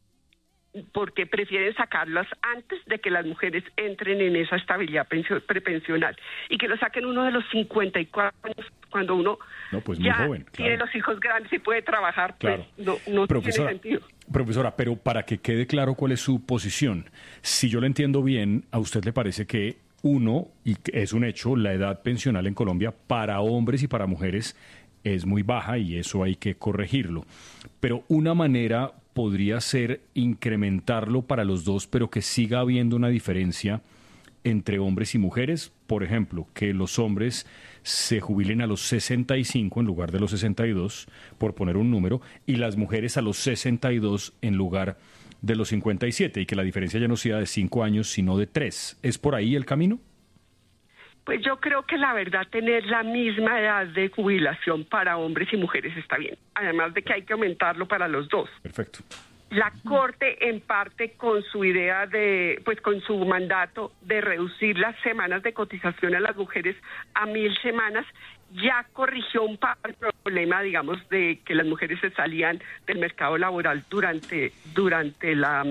prefieren sacarlas antes de que las mujeres entren en esa estabilidad prepensional y que lo saquen uno de los 54 años cuando uno pues ya muy joven, tiene los hijos grandes y puede trabajar, claro. Pues no tiene sentido. Profesora, pero para que quede claro cuál es su posición, si yo le entiendo bien, a usted le parece que y es un hecho, la edad pensional en Colombia para hombres y para mujeres es muy baja y eso hay que corregirlo. Pero una manera podría ser incrementarlo para los dos, pero que siga habiendo una diferencia entre hombres y mujeres. Por ejemplo, que los hombres se jubilen a los 65 en lugar de los 62, por poner un número, y las mujeres a los 62 en lugar de los 57, y que la diferencia ya no sea de 5 años, sino de 3. ¿Es por ahí el camino? Pues yo creo que la verdad tener la misma edad de jubilación para hombres y mujeres está bien. Además de que hay que aumentarlo para los dos. Perfecto. La Corte, en parte con su idea con su mandato de reducir las semanas de cotización a las mujeres a 1,000 semanas, ya corrigió un problema, digamos, de que las mujeres se salían del mercado laboral durante la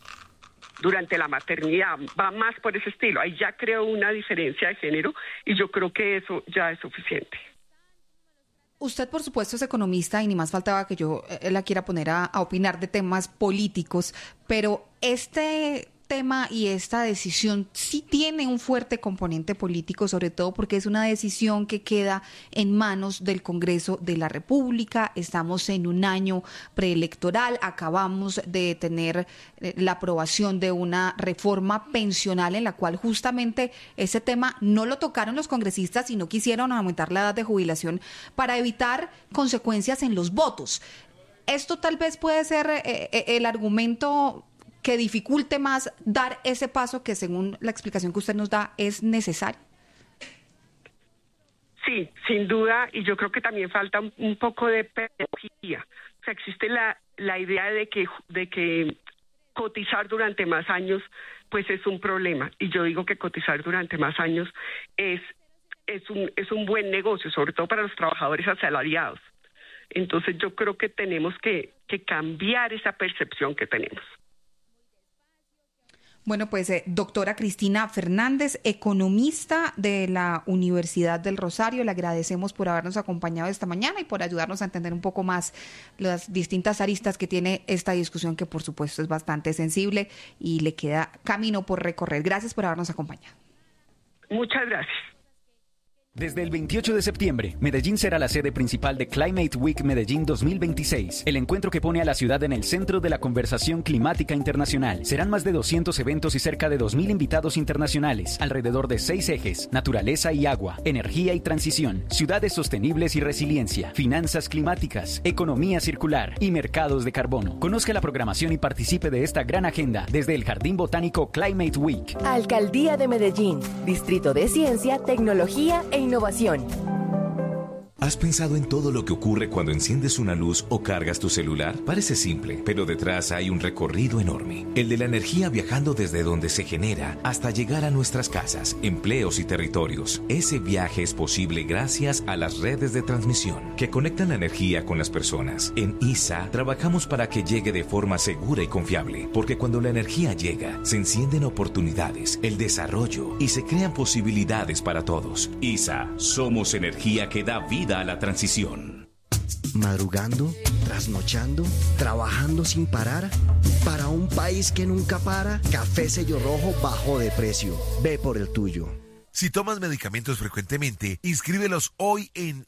maternidad. Va más por ese estilo. Ahí ya creó una diferencia de género y yo creo que eso ya es suficiente. Usted, por supuesto, es economista y ni más faltaba que yo la quiera poner a opinar de temas políticos, pero este tema y esta decisión sí tiene un fuerte componente político, sobre todo porque es una decisión que queda en manos del Congreso de la República. Estamos en un año preelectoral, acabamos de tener la aprobación de una reforma pensional en la cual justamente ese tema no lo tocaron los congresistas y no quisieron aumentar la edad de jubilación para evitar consecuencias en los votos. Esto tal vez puede ser el argumento que dificulte más dar ese paso que, según la explicación que usted nos da, es necesario. Sí, sin duda, y yo creo que también falta un poco de pedagogía. O sea, existe la idea de que cotizar durante más años pues es un problema, y yo digo que cotizar durante más años es un buen negocio, sobre todo para los trabajadores asalariados. Entonces yo creo que tenemos que cambiar esa percepción que tenemos. Bueno, pues doctora Cristina Fernández, economista de la Universidad del Rosario, le agradecemos por habernos acompañado esta mañana y por ayudarnos a entender un poco más las distintas aristas que tiene esta discusión, que por supuesto es bastante sensible y le queda camino por recorrer. Gracias por habernos acompañado. Muchas gracias. Desde el 28 de septiembre, Medellín será la sede principal de Climate Week Medellín 2026, el encuentro que pone a la ciudad en el centro de la conversación climática internacional. Serán más de 200 eventos y cerca de 2.000 invitados internacionales, alrededor de 6 ejes: naturaleza y agua, energía y transición, ciudades sostenibles y resiliencia, finanzas climáticas, economía circular y mercados de carbono. Conozca la programación y participe de esta gran agenda desde el Jardín Botánico Climate Week. Alcaldía de Medellín, Distrito de Ciencia, Tecnología e Innovación. ¿Has pensado en todo lo que ocurre cuando enciendes una luz o cargas tu celular? Parece simple, pero detrás hay un recorrido enorme. El de la energía viajando desde donde se genera hasta llegar a nuestras casas, empleos y territorios. Ese viaje es posible gracias a las redes de transmisión que conectan la energía con las personas. En ISA trabajamos para que llegue de forma segura y confiable, porque cuando la energía llega, se encienden oportunidades, el desarrollo y se crean posibilidades para todos. ISA, somos energía que da vida a la transición. Madrugando, trasnochando, trabajando sin parar. Para un país que nunca para, Café Sello Rojo bajó de precio. Ve por el tuyo. Si tomas medicamentos frecuentemente, inscríbelos hoy en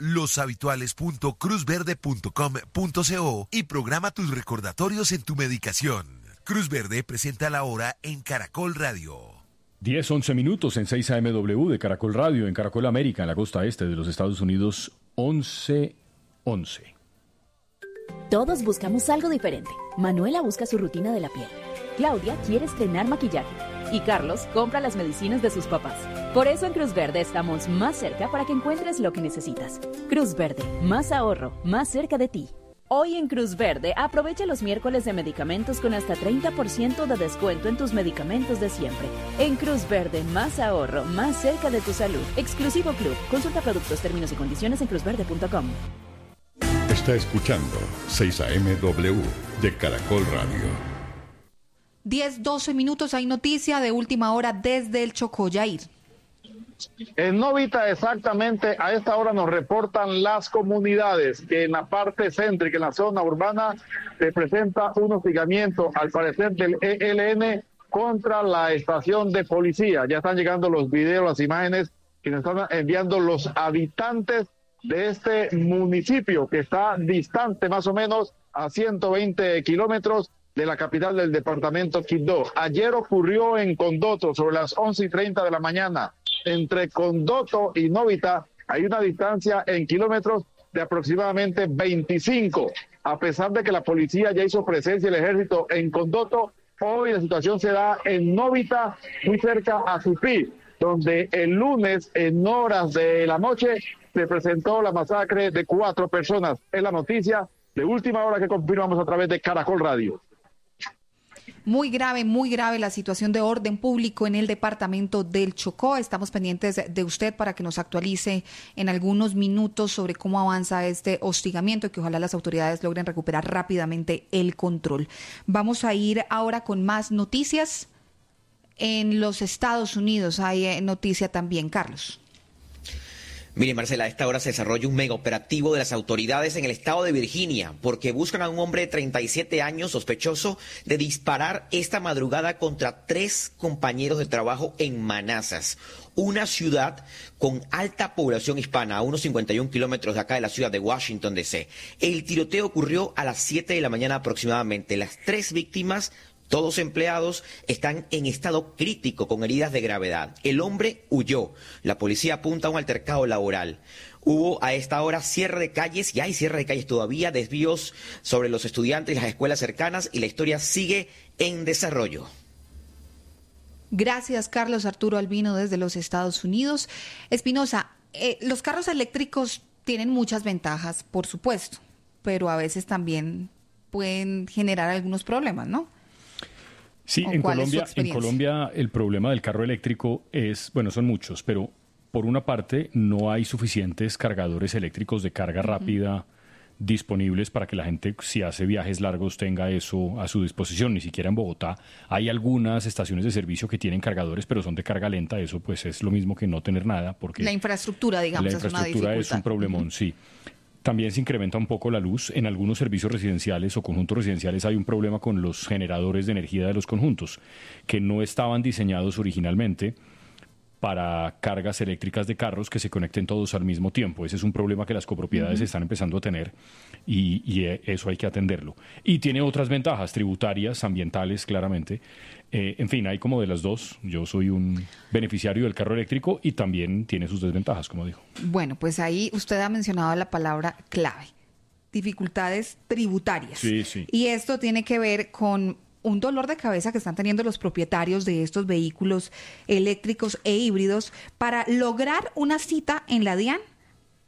loshabituales.cruzverde.com.co y programa tus recordatorios en tu medicación. Cruz Verde presenta la hora en Caracol Radio. 10-11 minutos en 6 AMW de Caracol Radio, en Caracol América, en la costa este de los Estados Unidos, 11:11. Todos buscamos algo diferente. Manuela busca su rutina de la piel. Claudia quiere estrenar maquillaje. Y Carlos compra las medicinas de sus papás. Por eso en Cruz Verde estamos más cerca para que encuentres lo que necesitas. Cruz Verde, más ahorro, más cerca de ti. Hoy en Cruz Verde, aprovecha los miércoles de medicamentos con hasta 30% de descuento en tus medicamentos de siempre. En Cruz Verde, más ahorro, más cerca de tu salud. Exclusivo Club. Consulta productos, términos y condiciones en cruzverde.com. Está escuchando 6 AMW de Caracol Radio. 10-12 minutos, hay noticia de última hora desde el Chocó, Yair. En Novita, exactamente a esta hora nos reportan las comunidades que en la parte céntrica, en la zona urbana, se presenta un hostigamiento, al parecer del ELN, contra la estación de policía. Ya están llegando los videos, las imágenes que nos están enviando los habitantes de este municipio, que está distante más o menos a 120 kilómetros de la capital del departamento Quibdó. Ayer ocurrió en Condoto sobre las 11:30 de la mañana. Entre Condoto y Novita hay una distancia en kilómetros de aproximadamente 25. A pesar de que la policía ya hizo presencia y el ejército en Condoto, hoy la situación se da en Novita, muy cerca a Supí, donde el lunes en horas de la noche se presentó la masacre de 4 personas. Es la noticia de última hora que confirmamos a través de Caracol Radio. Muy grave la situación de orden público en el departamento del Chocó. Estamos pendientes de usted para que nos actualice en algunos minutos sobre cómo avanza este hostigamiento y que ojalá las autoridades logren recuperar rápidamente el control. Vamos a ir ahora con más noticias. En los Estados Unidos hay noticia también, Carlos. Mire, Marcela, a esta hora se desarrolla un mega operativo de las autoridades en el estado de Virginia porque buscan a un hombre de 37 años sospechoso de disparar esta madrugada contra 3 compañeros de trabajo en Manassas, una ciudad con alta población hispana, a unos 51 kilómetros de acá de la ciudad de Washington, D.C. El tiroteo ocurrió a las 7 de la mañana aproximadamente. Las 3 víctimas, todos empleados, están en estado crítico con heridas de gravedad. El hombre huyó. La policía apunta a un altercado laboral. Hubo a esta hora cierre de calles, y hay cierre de calles todavía, desvíos sobre los estudiantes y las escuelas cercanas, y la historia sigue en desarrollo. Gracias, Carlos. Arturo Albino desde los Estados Unidos. Espinosa, los carros eléctricos tienen muchas ventajas, por supuesto, pero a veces también pueden generar algunos problemas, ¿no? Sí, en Colombia el problema del carro eléctrico es, bueno, son muchos, pero por una parte no hay suficientes cargadores eléctricos de carga rápida disponibles para que la gente, si hace viajes largos, tenga eso a su disposición. Ni siquiera en Bogotá hay algunas estaciones de servicio que tienen cargadores, pero son de carga lenta. Eso pues es lo mismo que no tener nada, porque la infraestructura, digamos, la infraestructura es un problemón, sí. También se incrementa un poco la luz. En algunos servicios residenciales o conjuntos residenciales hay un problema con los generadores de energía de los conjuntos, que no estaban diseñados originalmente para cargas eléctricas de carros que se conecten todos al mismo tiempo. Ese es un problema que las copropiedades están empezando a tener y eso hay que atenderlo. Y tiene otras ventajas tributarias, ambientales, claramente. En fin, hay como de las dos. Yo soy un beneficiario del carro eléctrico y también tiene sus desventajas, como dijo. Bueno, pues ahí usted ha mencionado la palabra clave, dificultades tributarias. Sí, sí. Y esto tiene que ver con un dolor de cabeza que están teniendo los propietarios de estos vehículos eléctricos e híbridos para lograr una cita en la DIAN.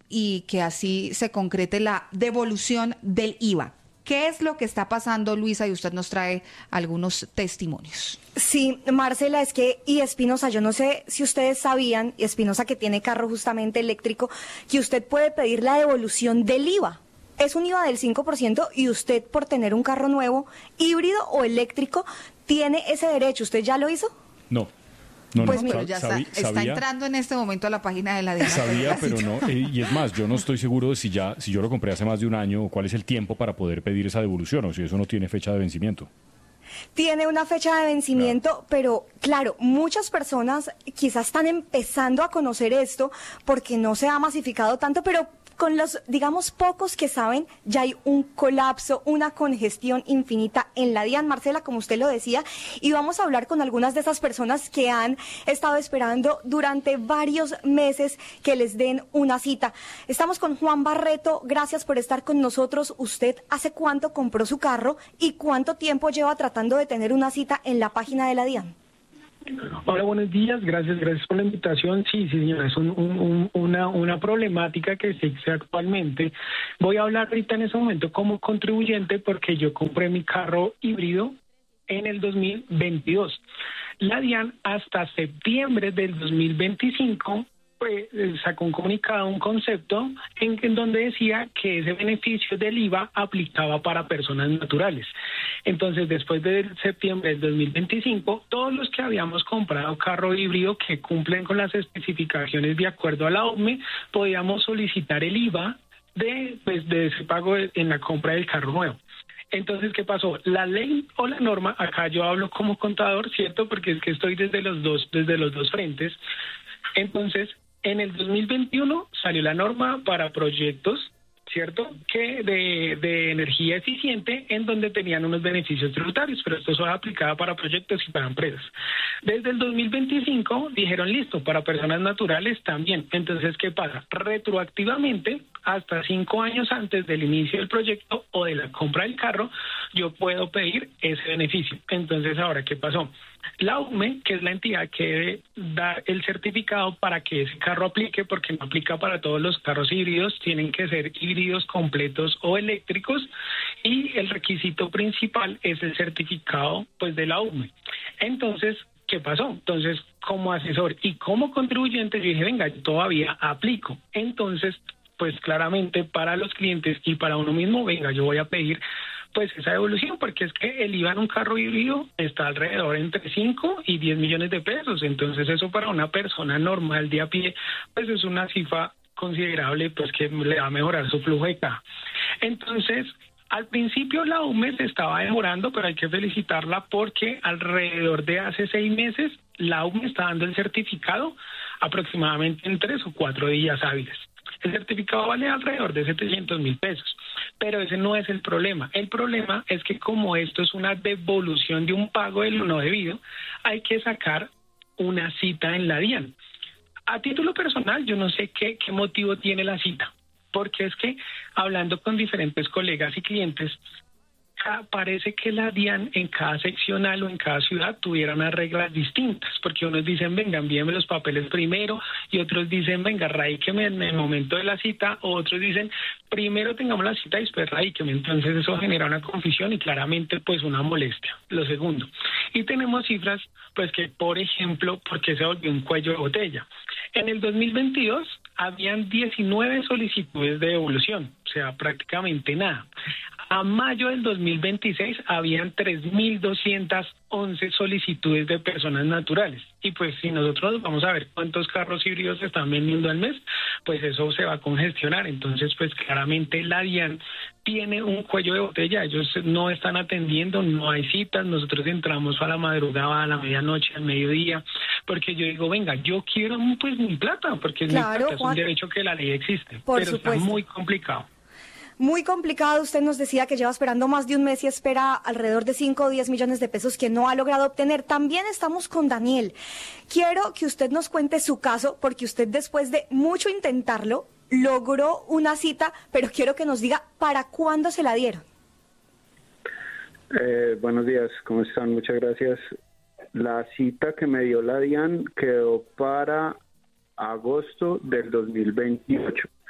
y que así se concrete la devolución del IVA. ¿Qué es lo que está pasando, Luisa? Y usted nos trae algunos testimonios. Sí, Marcela, es que, y Espinosa, yo no sé si ustedes sabían, y Espinosa que tiene carro justamente eléctrico, que usted puede pedir la devolución del IVA. Es un IVA del 5% y usted por tener un carro nuevo, híbrido o eléctrico, tiene ese derecho. ¿Usted ya lo hizo? No. Pues mira, ya está entrando en este momento a la página de la DIAN. Sabía, pero no. Y es más, yo no estoy seguro de si yo lo compré hace más de un año, cuál es el tiempo para poder pedir esa devolución, o si eso no tiene fecha de vencimiento. Tiene una fecha de vencimiento, pero claro, muchas personas quizás están empezando a conocer esto porque no se ha masificado tanto, pero con los, digamos, pocos que saben, ya hay un colapso, una congestión infinita en la DIAN, Marcela, como usted lo decía, y vamos a hablar con algunas de esas personas que han estado esperando durante varios meses que les den una cita. Estamos con Juan Barreto, gracias por estar con nosotros. ¿Usted hace cuánto compró su carro y cuánto tiempo lleva tratando de tener una cita en la página de la DIAN? Hola, buenos días, gracias por la invitación. Sí, señora, es una problemática que existe actualmente. Voy a hablar ahorita en ese momento como contribuyente porque yo compré mi carro híbrido en el 2022. La DIAN hasta septiembre del 2025 sacó un comunicado, un concepto en donde decía que ese beneficio del IVA aplicaba para personas naturales. Entonces, después de septiembre del 2025, todos los que habíamos comprado carro híbrido que cumplen con las especificaciones de acuerdo a la OCME, podíamos solicitar el IVA de ese pago en la compra del carro nuevo. Entonces, ¿qué pasó? La ley o la norma, acá yo hablo como contador, ¿cierto? Porque es que estoy desde los dos frentes. Entonces, en el 2021 salió la norma para proyectos, ¿cierto? Que de energía eficiente, en donde tenían unos beneficios tributarios, pero esto solo aplicaba para proyectos y para empresas. Desde el 2025 dijeron, listo, para personas naturales también. Entonces, ¿qué pasa? Retroactivamente, hasta 5 años antes del inicio del proyecto o de la compra del carro, yo puedo pedir ese beneficio. Entonces, ahora, ¿qué pasó? La UME, que es la entidad que debe dar el certificado para que ese carro aplique, porque no aplica para todos los carros híbridos, tienen que ser híbridos completos o eléctricos, y el requisito principal es el certificado de la UME. Entonces, ¿qué pasó? Entonces, como asesor y como contribuyente, yo dije, venga, yo todavía aplico. Entonces, pues claramente para los clientes y para uno mismo, venga, yo voy a pedir esa devolución, porque es que el IVA en un carro híbrido está alrededor entre 5 y 10 millones de pesos. Entonces, eso para una persona normal de a pie, pues es una cifra considerable, pues que le va a mejorar su flujo de caja. Entonces, al principio la UME se estaba demorando, pero hay que felicitarla porque alrededor de hace 6 meses la UME está dando el certificado aproximadamente en 3 o 4 días hábiles. El certificado vale alrededor de 700.000 pesos, pero ese no es el problema. El problema es que como esto es una devolución de un pago de lo no debido, hay que sacar una cita en la DIAN. A título personal, yo no sé qué motivo tiene la cita, porque es que hablando con diferentes colegas y clientes, parece que la DIAN en cada seccional o en cada ciudad tuviera unas reglas distintas, porque unos dicen, venga, envíeme los papeles primero, y otros dicen, venga, radíqueme en el momento de la cita, o otros dicen, primero tengamos la cita y después radíqueme. Entonces eso genera una confusión y claramente una molestia. Lo segundo, y tenemos cifras, que por ejemplo, porque se volvió un cuello de botella. En el 2022 habían 19 solicitudes de devolución, o sea, prácticamente nada. A mayo del 2026 habían 3.211 solicitudes de personas naturales. Y si nosotros vamos a ver cuántos carros híbridos se están vendiendo al mes, eso se va a congestionar. Entonces, claramente la DIAN tiene un cuello de botella. Ellos no están atendiendo, no hay citas. Nosotros entramos a la madrugada, a la medianoche, al mediodía, porque yo digo, venga, yo quiero mi plata, porque mi plata es un derecho que la ley existe. Pero está muy complicado. Muy complicado. Usted nos decía que lleva esperando más de un mes y espera alrededor de 5 o 10 millones de pesos que no ha logrado obtener. También estamos con Daniel. Quiero que usted nos cuente su caso, porque usted, después de mucho intentarlo, logró una cita, pero quiero que nos diga para cuándo se la dieron. Buenos días, ¿cómo están? Muchas gracias. La cita que me dio la DIAN quedó para agosto del 2028.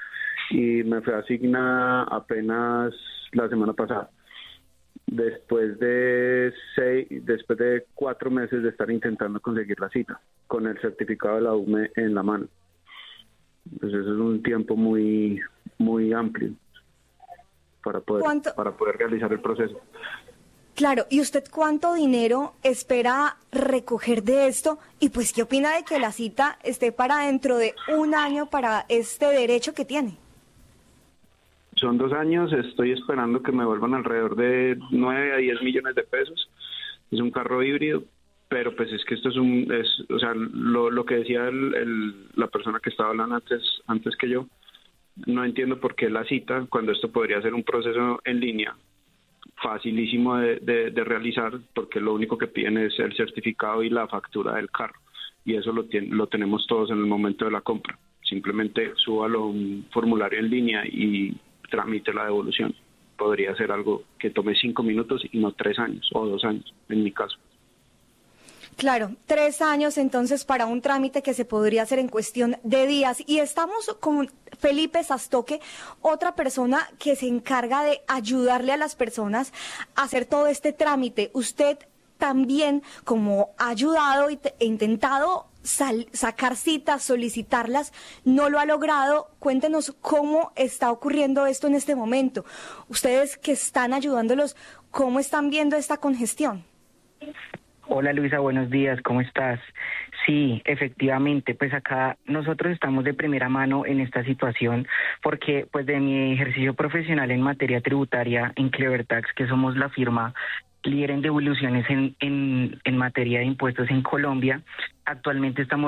y me fue asignada apenas la semana pasada. Después de 4 meses de estar intentando conseguir la cita, con el certificado de la UME en la mano. Pues eso es un tiempo muy, muy amplio para poder realizar el proceso. Claro, ¿y usted cuánto dinero espera recoger de esto? Y pues, ¿qué opina de que la cita esté para dentro de 1 año para este derecho que tiene? Son 2 años, estoy esperando que me vuelvan alrededor de 9 a 10 millones de pesos. Es un carro híbrido, pero pues es que esto o sea, lo que decía la persona que estaba hablando antes que yo, no entiendo por qué la cita, cuando esto podría ser un proceso en línea, facilísimo de realizar, porque lo único que piden es el certificado y la factura del carro, y eso lo tenemos todos en el momento de la compra. Simplemente súbalo a un formulario en línea y tramite la devolución. Podría ser algo que tome 5 minutos y no 3 años o 2 años, en mi caso. Claro, 3 años entonces para un trámite que se podría hacer en cuestión de días. Y estamos con Felipe Sastoque, otra persona que se encarga de ayudarle a las personas a hacer todo este trámite. Usted también, como ha ayudado e intentado sacar citas, solicitarlas, no lo ha logrado. Cuéntenos cómo está ocurriendo esto en este momento. Ustedes que están ayudándolos, ¿cómo están viendo esta congestión? Hola Luisa, buenos días, ¿cómo estás? Sí, efectivamente, pues acá nosotros estamos de primera mano en esta situación porque pues de mi ejercicio profesional en materia tributaria en Clevertax, que somos la firma líder en devoluciones en materia de impuestos en Colombia, actualmente estamos